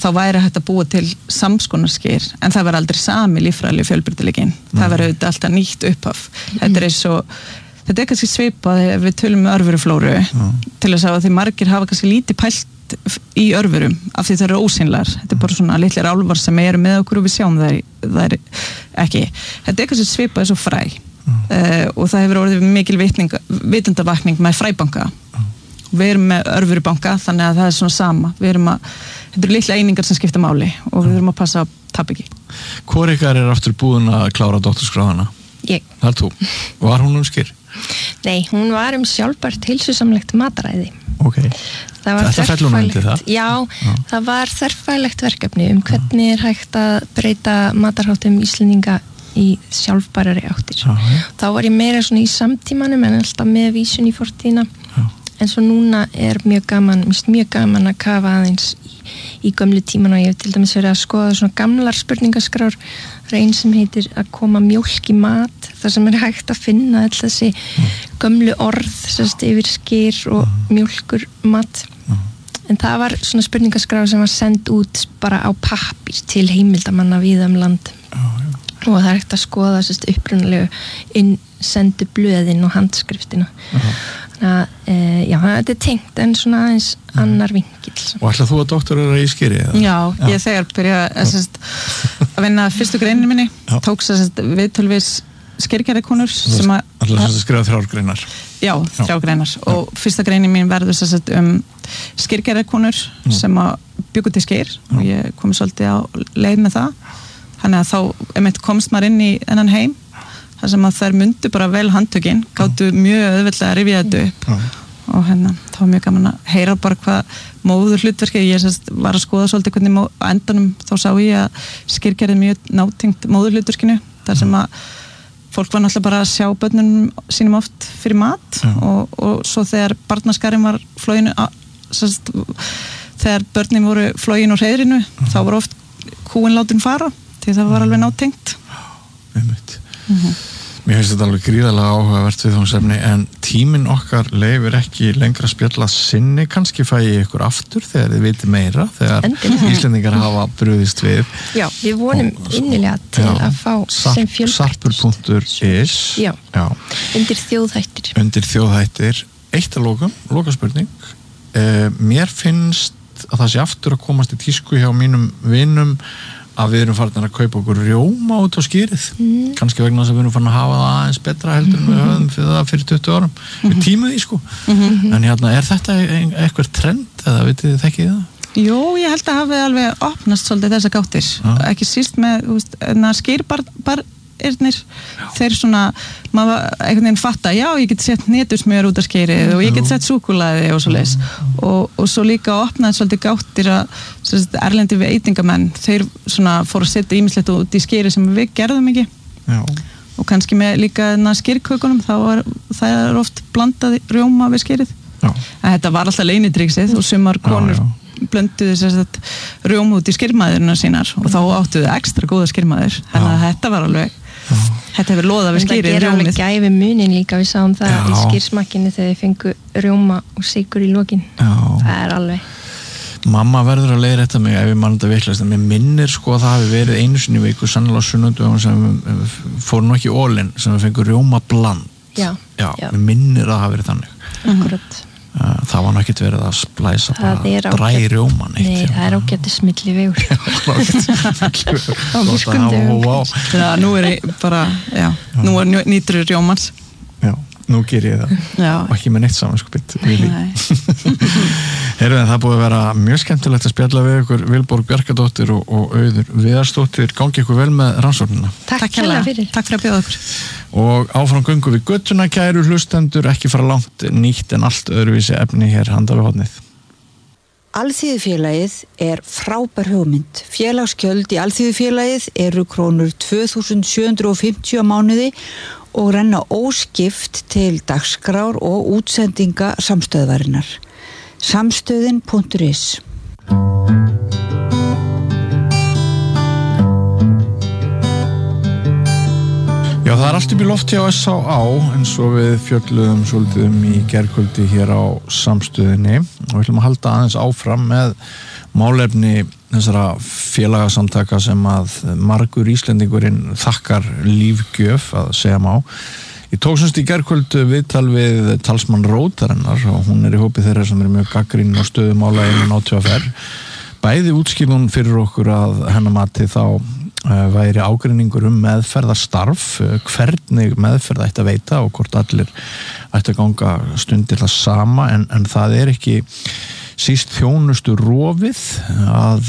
þá væri hægt að búa til samskonarskeir, en það var aldrei sami líffræðilegi fjölbreytileikinn. Það var auðvitað alltaf nýtt upphaf. Þetta er eins og, þetta er kannski svipað ef við tölum með örveruflóru til þess að því margir hafa kannski lítið pælt í örverum af því það eru ósýnlar. Þetta er bara svona litlir álfar sem eru með okkur og við sjáum þær, þær ekki. Þetta er kannski svipað eins og fræ uh, og það hefur orðið mikil vitundavakning með fræbanka. Við erum með örverubanka, þannig að það er svona sama. Við erum að, þetta eru litla einingar sem skipta máli og við erum að passa að tapa ekki. Hvor ykkar er aftur búin að klára doktorskráðana? Ég. Það er þú. Var hún um skýr? Nei, hún var um sjálfbært heilsusamlegt mataræði. Ok. Þetta fellur hún undir það? Já, Já, það var þverfælegt verkefni um hvernig er hægt að breyta matarháttum Íslendinga í sjálfbærari áttir. Já, ja. Þá var ég meira svona í samtímanum en alltaf með vísun í fortíðina. Já. En svo núna er mjög gaman, mist mjög gaman að kafa aðeins í, í gömlu tíman og ég hef til dæmis verið að skoða svona gamlar spurningaskrár. Það er einn sem heitir að koma mjólk í mat, þar sem er hægt að finna all þessi gömlu orð sérst, yfir skyr og mjólkur mat. En það var svona spurningaskrár sem var send út bara á pappír til heimildamanna víða um land. Og það er hægt að skoða sérst, upprunalegu innsendu blöðin og handskriftina. Að, e, já, þetta er tengt en svona aðeins annar vinkil. Og ætlar þú að doktorera í skýri? Já, já, ég þegar byrja að, að vinna fyrstu greininu minni, já. Tók viðtölvis skýrgerðarkonur sem að... Ætlar að skrifa þrjár greinar? Já, þrjár greinar. Já. Og fyrsta greinin mín verður sagt, um skýrgerðarkonur mm. sem að bjuggu til skýr mm. og ég kom svolítið á leið með það. Þannig að þá einmitt komst maður inn í þennan heim þar sem að þær myndu bara vel handtökin, gáttu mjög auðveldlega að rifja þetta upp Já. Og hérna, það var mjög gaman að heyra bara hvað móður hlutverkið, ég sérst, var að skoða svolítið hvernig mó, á endanum þá sá ég að skýrgerði mjög nátengt móður hlutverkinu, þar sem að fólk var náttúrulega bara að sjá börnunum sínum oft fyrir mat og, og svo þegar barnaskarinn var flóginu, sérst, þegar börnin voru flógin úr hreiðrinu, þá var oft kúin látin fara, því það var alveg nátengt. Einmitt. Mm-hmm. Mér finnst þetta alveg gríðarlega áhugavert viðfangsefni en tíminn okkar leyfir ekki lengra spjalla sinni, kannski fæ ég ykkur aftur þegar þið viti meira, þegar Endilega. Íslendingar hafa brugðist við. Já, við vonum og, innilega til já, að fá sem fjölbreytt. sarpur punktur is Já, já. Undir þjóðhættir. Undir þjóðhættir. Eitt að lokum, lokaspurning. Eh, mér finnst að það sé aftur að komast í tísku hjá mínum vinum að við erum farin að kaupa okkur rjóma út á skýrið, mm. kannski vegna þess að við erum farin að hafa það aðeins betra heldur en við höfum fyrir það fyrir tuttugu árum, mm-hmm. við tímum því sko mm-hmm. en hérna, er þetta eitthvað trend eða vitið þið þekkið það? Jú, ég held að hafi alveg opnast svolítið þessa gáttir, ja. Ekki síst með skýrbarnir þeir svona, maður einhvern veginn fatta, já, ég get sett netusmjör út af skýrið og ég get sett súkkulaði og svo leis og, og svo líka opnaði svolítið gáttir að sérst, erlendi við eitingamenn, þeir svona fóru að setja ýmislegt út í skýrið sem við gerðum ekki já. Og kannski með líka skýrkökunum, þá var það er oft blandað rjóma við skýrið en þetta var alltaf leynitryggsið og sumar konur já, já. Blönduðu sérst rjóma út í skýrmaðurina sínar og þá áttuðu ekstra góða skýrmaður þannig að þetta var alveg Já. Þetta hefur loðað við skýrið rjómið. Það gera alveg gæfi munin líka, við sáum það Já. Í skýrsmakkinni þegar þið fengu rjóma og sykur í lokin. Já. Það er alveg. Mamma verður að leiðrétta mig ef ég mann þetta veiklast, en mér minnir sko að það hafi verið einu sinni í viku, sannlega sunnudöfum sem við fórum nú ekki all-in, sem við fengum rjóma bland. Já. Já, Já. Mér minnir að það hafi verið þannig. Akkurat. Það var náttúrulega ekki verið að splæsa bara dræ rjóman eitt. Nei, það er ágættis milli vegur. Já, já, nú er ég bara, já, nú er nýtur rjómans. Já, nú ger ég það. Já. Og ekki með neitt samanskupið. Nei. Heyrðu, en það búið að vera mjög skemmtilegt að spjalla við ykkur Vilborg Bjarkadóttir og, og Auður Viðarsdóttir. Gangi ykkur vel með rannsóknina. Takk fyrir. Takk fyrir að bjóða okkur. Og áfram göngu við göttuna, kæru hlustendur, ekki fara langt, nýtt en allt öðruvísi efni hér handa við hornið. Alþýðufélagið er frábær hugmynd. Félagsgjöld í Alþýðufélagið eru krónur tvö þúsund sjö hundruð fimmtíu á mánuði og renna óskipt til dagskrár og útsendinga samstöðvarinnar. Samstöðin punktur is. Já, það er allt upp í loft hjá S H A eins og við fjölluðum svolítið um í gærkvöldi hér á samstöðinni og við ætlum að halda aðeins áfram með málefni þessara félagasamtaka sem að margur Íslendingurinn þakkar lífgjöf að segja má. Ég tók semst í gærkvöld viðtal við talsmann Rótarinnar og hún er í hópi þeirra sem er mjög gagnrýnin á stöðu mála innan á T V R. Bæði útskýrði hún fyrir okkur að hennar mati þá uh, væri ágreiningur um meðferðarstarf, uh, hvernig meðferð ætti að veita og hvort allir ætti að ganga stundir það sama en, en það er ekki síst þjónustu rofið að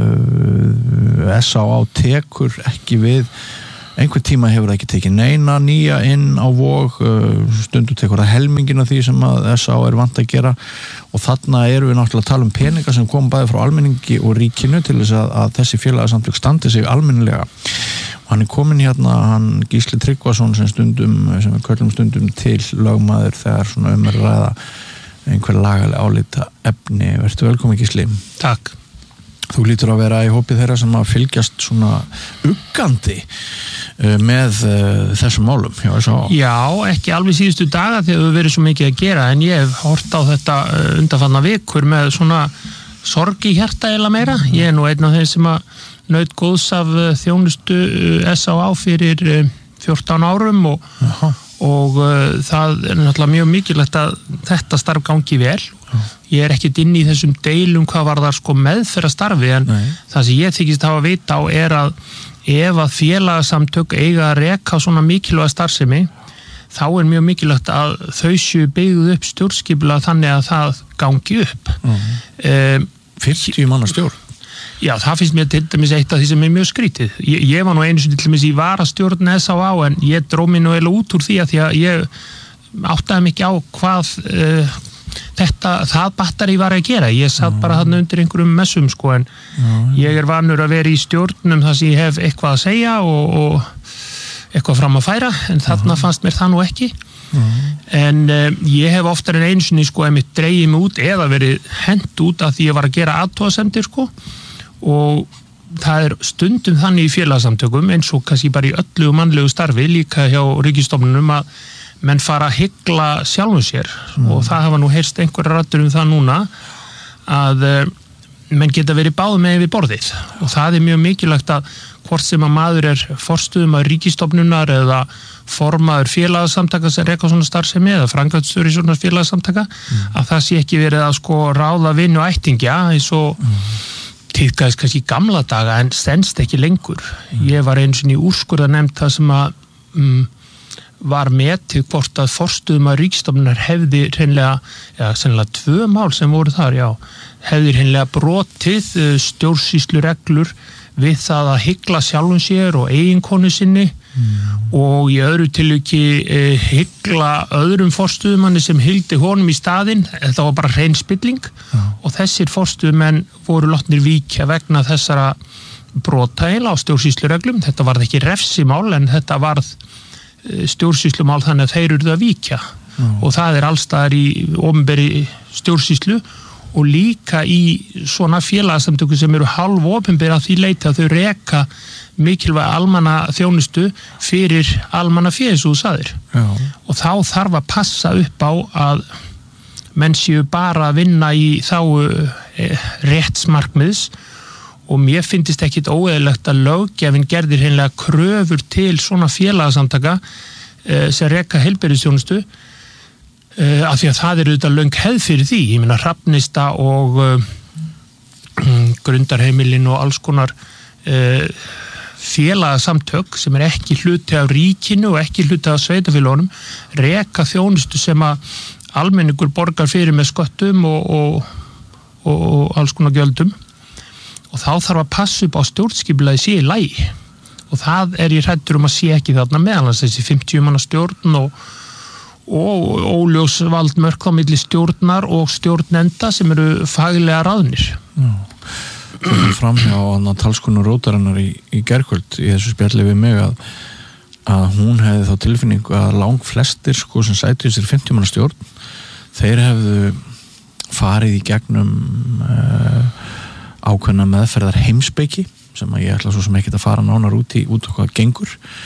uh, S A á tekur ekki við einhver tíma hefur það ekki tekið neina nýja inn á Vog, stundu tekur það helmingin af því sem að S A er vant að gera og þarna erum við náttúrulega að tala um peninga sem kom bæði frá almenningi og ríkinu til þess að, að þessi félagasamtök standi sig almennilega og hann er komin hérna, hann Gísli Tryggvason sem stundum, sem við köllum stundum til lögmaður þegar svona um að ræða einhver lagalega álita efni. Vertu velkomin Gísli. Takk. Þú lítur að vera í hópið þeirra sem að fylgjast svona uggandi með uh, þessum málum. Já, Já, ekki alveg síðustu daga þegar við verið svo mikið að gera en ég hef hort á þetta undanfarna vikur með svona sorg í hjarta eða meira. Ég er nú einn af þeir sem að naut góðs af þjónustu S A á fyrir fjórtán árum og, og uh, það er náttúrulega mjög mikilvægt að þetta starf gangi vel. Ég er ekkert inn í þessum deilum hvað var það sko meðferðarstarfi en Nei. Það sem ég þykist hafa vita á er að ef að félagasamtök eiga að reka svona mikilvæga starfsemi þá er mjög mikilvægt að þau séu byggðu upp stjórnskipulega þannig að það gangi upp. Uh-huh. um, fyrtíu manna stjórn? Já, það finnst mér til dæmis eitt af því sem er mjög skrítið. Ég, ég var nú einu sinni til dæmis í varastjórn S A á en ég dró mig nú eiginlega út úr því að því að ég áttaði mig ekki á hvað uh, þetta, það batteri var að gera. Ég satt mm. bara þarna undir einhverjum messum sko en mm. ég er vanur að vera í stjórnum þar sem ég hef eitthvað að segja og, og eitthvað fram að færa en þarna mm. fannst mér það nú ekki mm. en um, ég hef oftar en einu sinni sko ef mér dreigið mig út eða verið hent út af því ég var að gera athugasemdir sko og það er stundum þannig í félagsamtökum eins og kannski bara í öllu mannlegu starfi líka hjá ríkisstofnunum að menn fara að hygla sjálfum sér mm. og það hafa nú heyrst einhverja raddur um það núna að uh, menn geta verið báð með við borðið og það er mjög mikilvægt að hvort sem að maður er forstuðum að ríkisstofnunar eða formaður félagsamtaka sem reka svona starfsemi eða framkvæmdastjóri svona félagsamtaka mm. að það sé ekki verið að sko ráða vinn og ættingja eins og mm. tíðkaðist kannski í gamla daga en stendst ekki lengur. Mm. Ég var einu sinni í úrskurðarnefnd það sem að um, var metið hvort að forstuðum að ríkisstofnunar hefði hreinlega, já, sennilega tvö mál sem voru þar, já, hefði hreinlega brotið stjórnsýslureglur við það að hygla sjálfum sér og eiginkonu sinni mm. og í öðru tilviki eh, hygla öðrum forstuðumanni sem hyldi honum í staðinn, þetta var bara hrein spilling mm. og þessir forstuðumenn voru látnir víkja vegna þessara brota heila á stjórnsýslureglum, þetta varð ekki refsimál en þetta varð stjórnsýslumál þannig að þeir eru að víkja mm. og það er allstaðar í opinberri stjórnsýslu og líka í svona félagsamtöku sem eru halv opinberri að því leiti að þau reka mikilvæg almanna þjónustu fyrir almanna fé eins og þú sagðir mm. og þá þarf að passa upp á að menn séu bara að vinna í þá eh, réttsmarkmiðs og mér finnst ekki óeðlilegt að löggjafinn gerðir hreinlega kröfur til svona félagasamtaka uh, sem reka heilbrigðisþjónustu uh, af því að það er auðvitað löng hefð fyrir því. Ég meina Hrafnista og uh, Grundarheimilin og alls konar uh, félagasamtök sem er ekki hluti af ríkinu og ekki hluti af sveitafélögunum reka þjónustu sem að almenningur borgar fyrir með sköttum og, og, og, og alls konar gjöldum. Og þá þarf að passa upp á stjórnskipulagi sé í lagi og það er ég hræddur um að sé ekki þarna meðalans þessi fimmtíu manna stjórn og, og óljós valdmörk á milli stjórnar og stjórnenda sem eru faglega ráðnir. Já. Það er framhjá að talskonu Rótarinnar í, í gærkvöld í þessu spjalli við mig að, að hún hefði þá tilfinningu að lang flestir sko sem sætu þessir fimmtíu manna stjórn þeir hefðu farið í gegnum uh, ákveðna meðferðar heimspeki sem að ég ætla svo sem ekki að fara nánar út í út á hvað gengur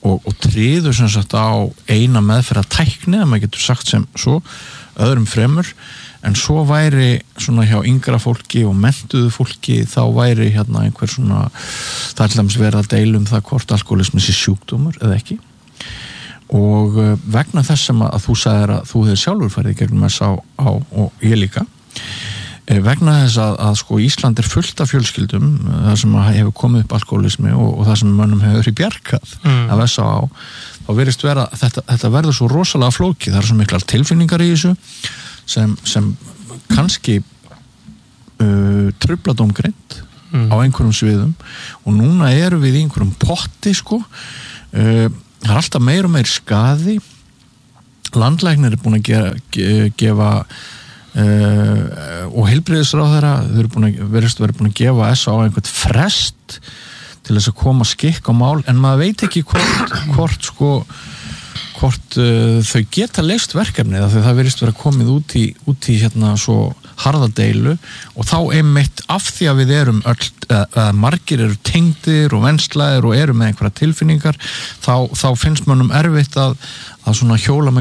og, og tryðu sem sagt á eina meðferða tækni, að maður getur sagt sem svo, öðrum fremur, en svo væri svona hjá yngra fólki og menntuðu fólki þá væri hérna einhver svona, það er til dæmis verið að deila um það hvort alkoholismi sé sjúkdómur eða ekki, og vegna þess sem að þú sagðir að þú hefur sjálfur farið í gegnum þess á, á og ég líka, vegna þess að, að sko Ísland er fullt af fjölskyldum það sem hefur komið upp alkoholismi og, og það sem mönnum hefur í bjargað mm. af þess á, þá verðist vera þetta, þetta verður svo rosalega flókið, það er svo miklar tilfinningar í þessu sem, sem kannski uh, trufla dómgreind mm. á einhverjum sviðum og núna erum við í einhverjum potti sko, uh, það er alltaf meir og meir skaði, landlæknir er búin að gefa, gefa Uh, og heilbrigðisráðherra þau eru búin að verðist verið búin að gefa S A á einhvern frest til þess að koma skikk á mál, en maður veit ekki hvort, hvort sko hvort uh, þau geta leyst verkefnið, af því það verðist verið komið út í, út í hérna svo harðadeilu og þá einmitt af því að við erum öll, eða, eða margir eru tengdir og venslaðir og eru með einhverja tilfinningar, þá, þá finnst mönnum erfitt að, að svona hjóla með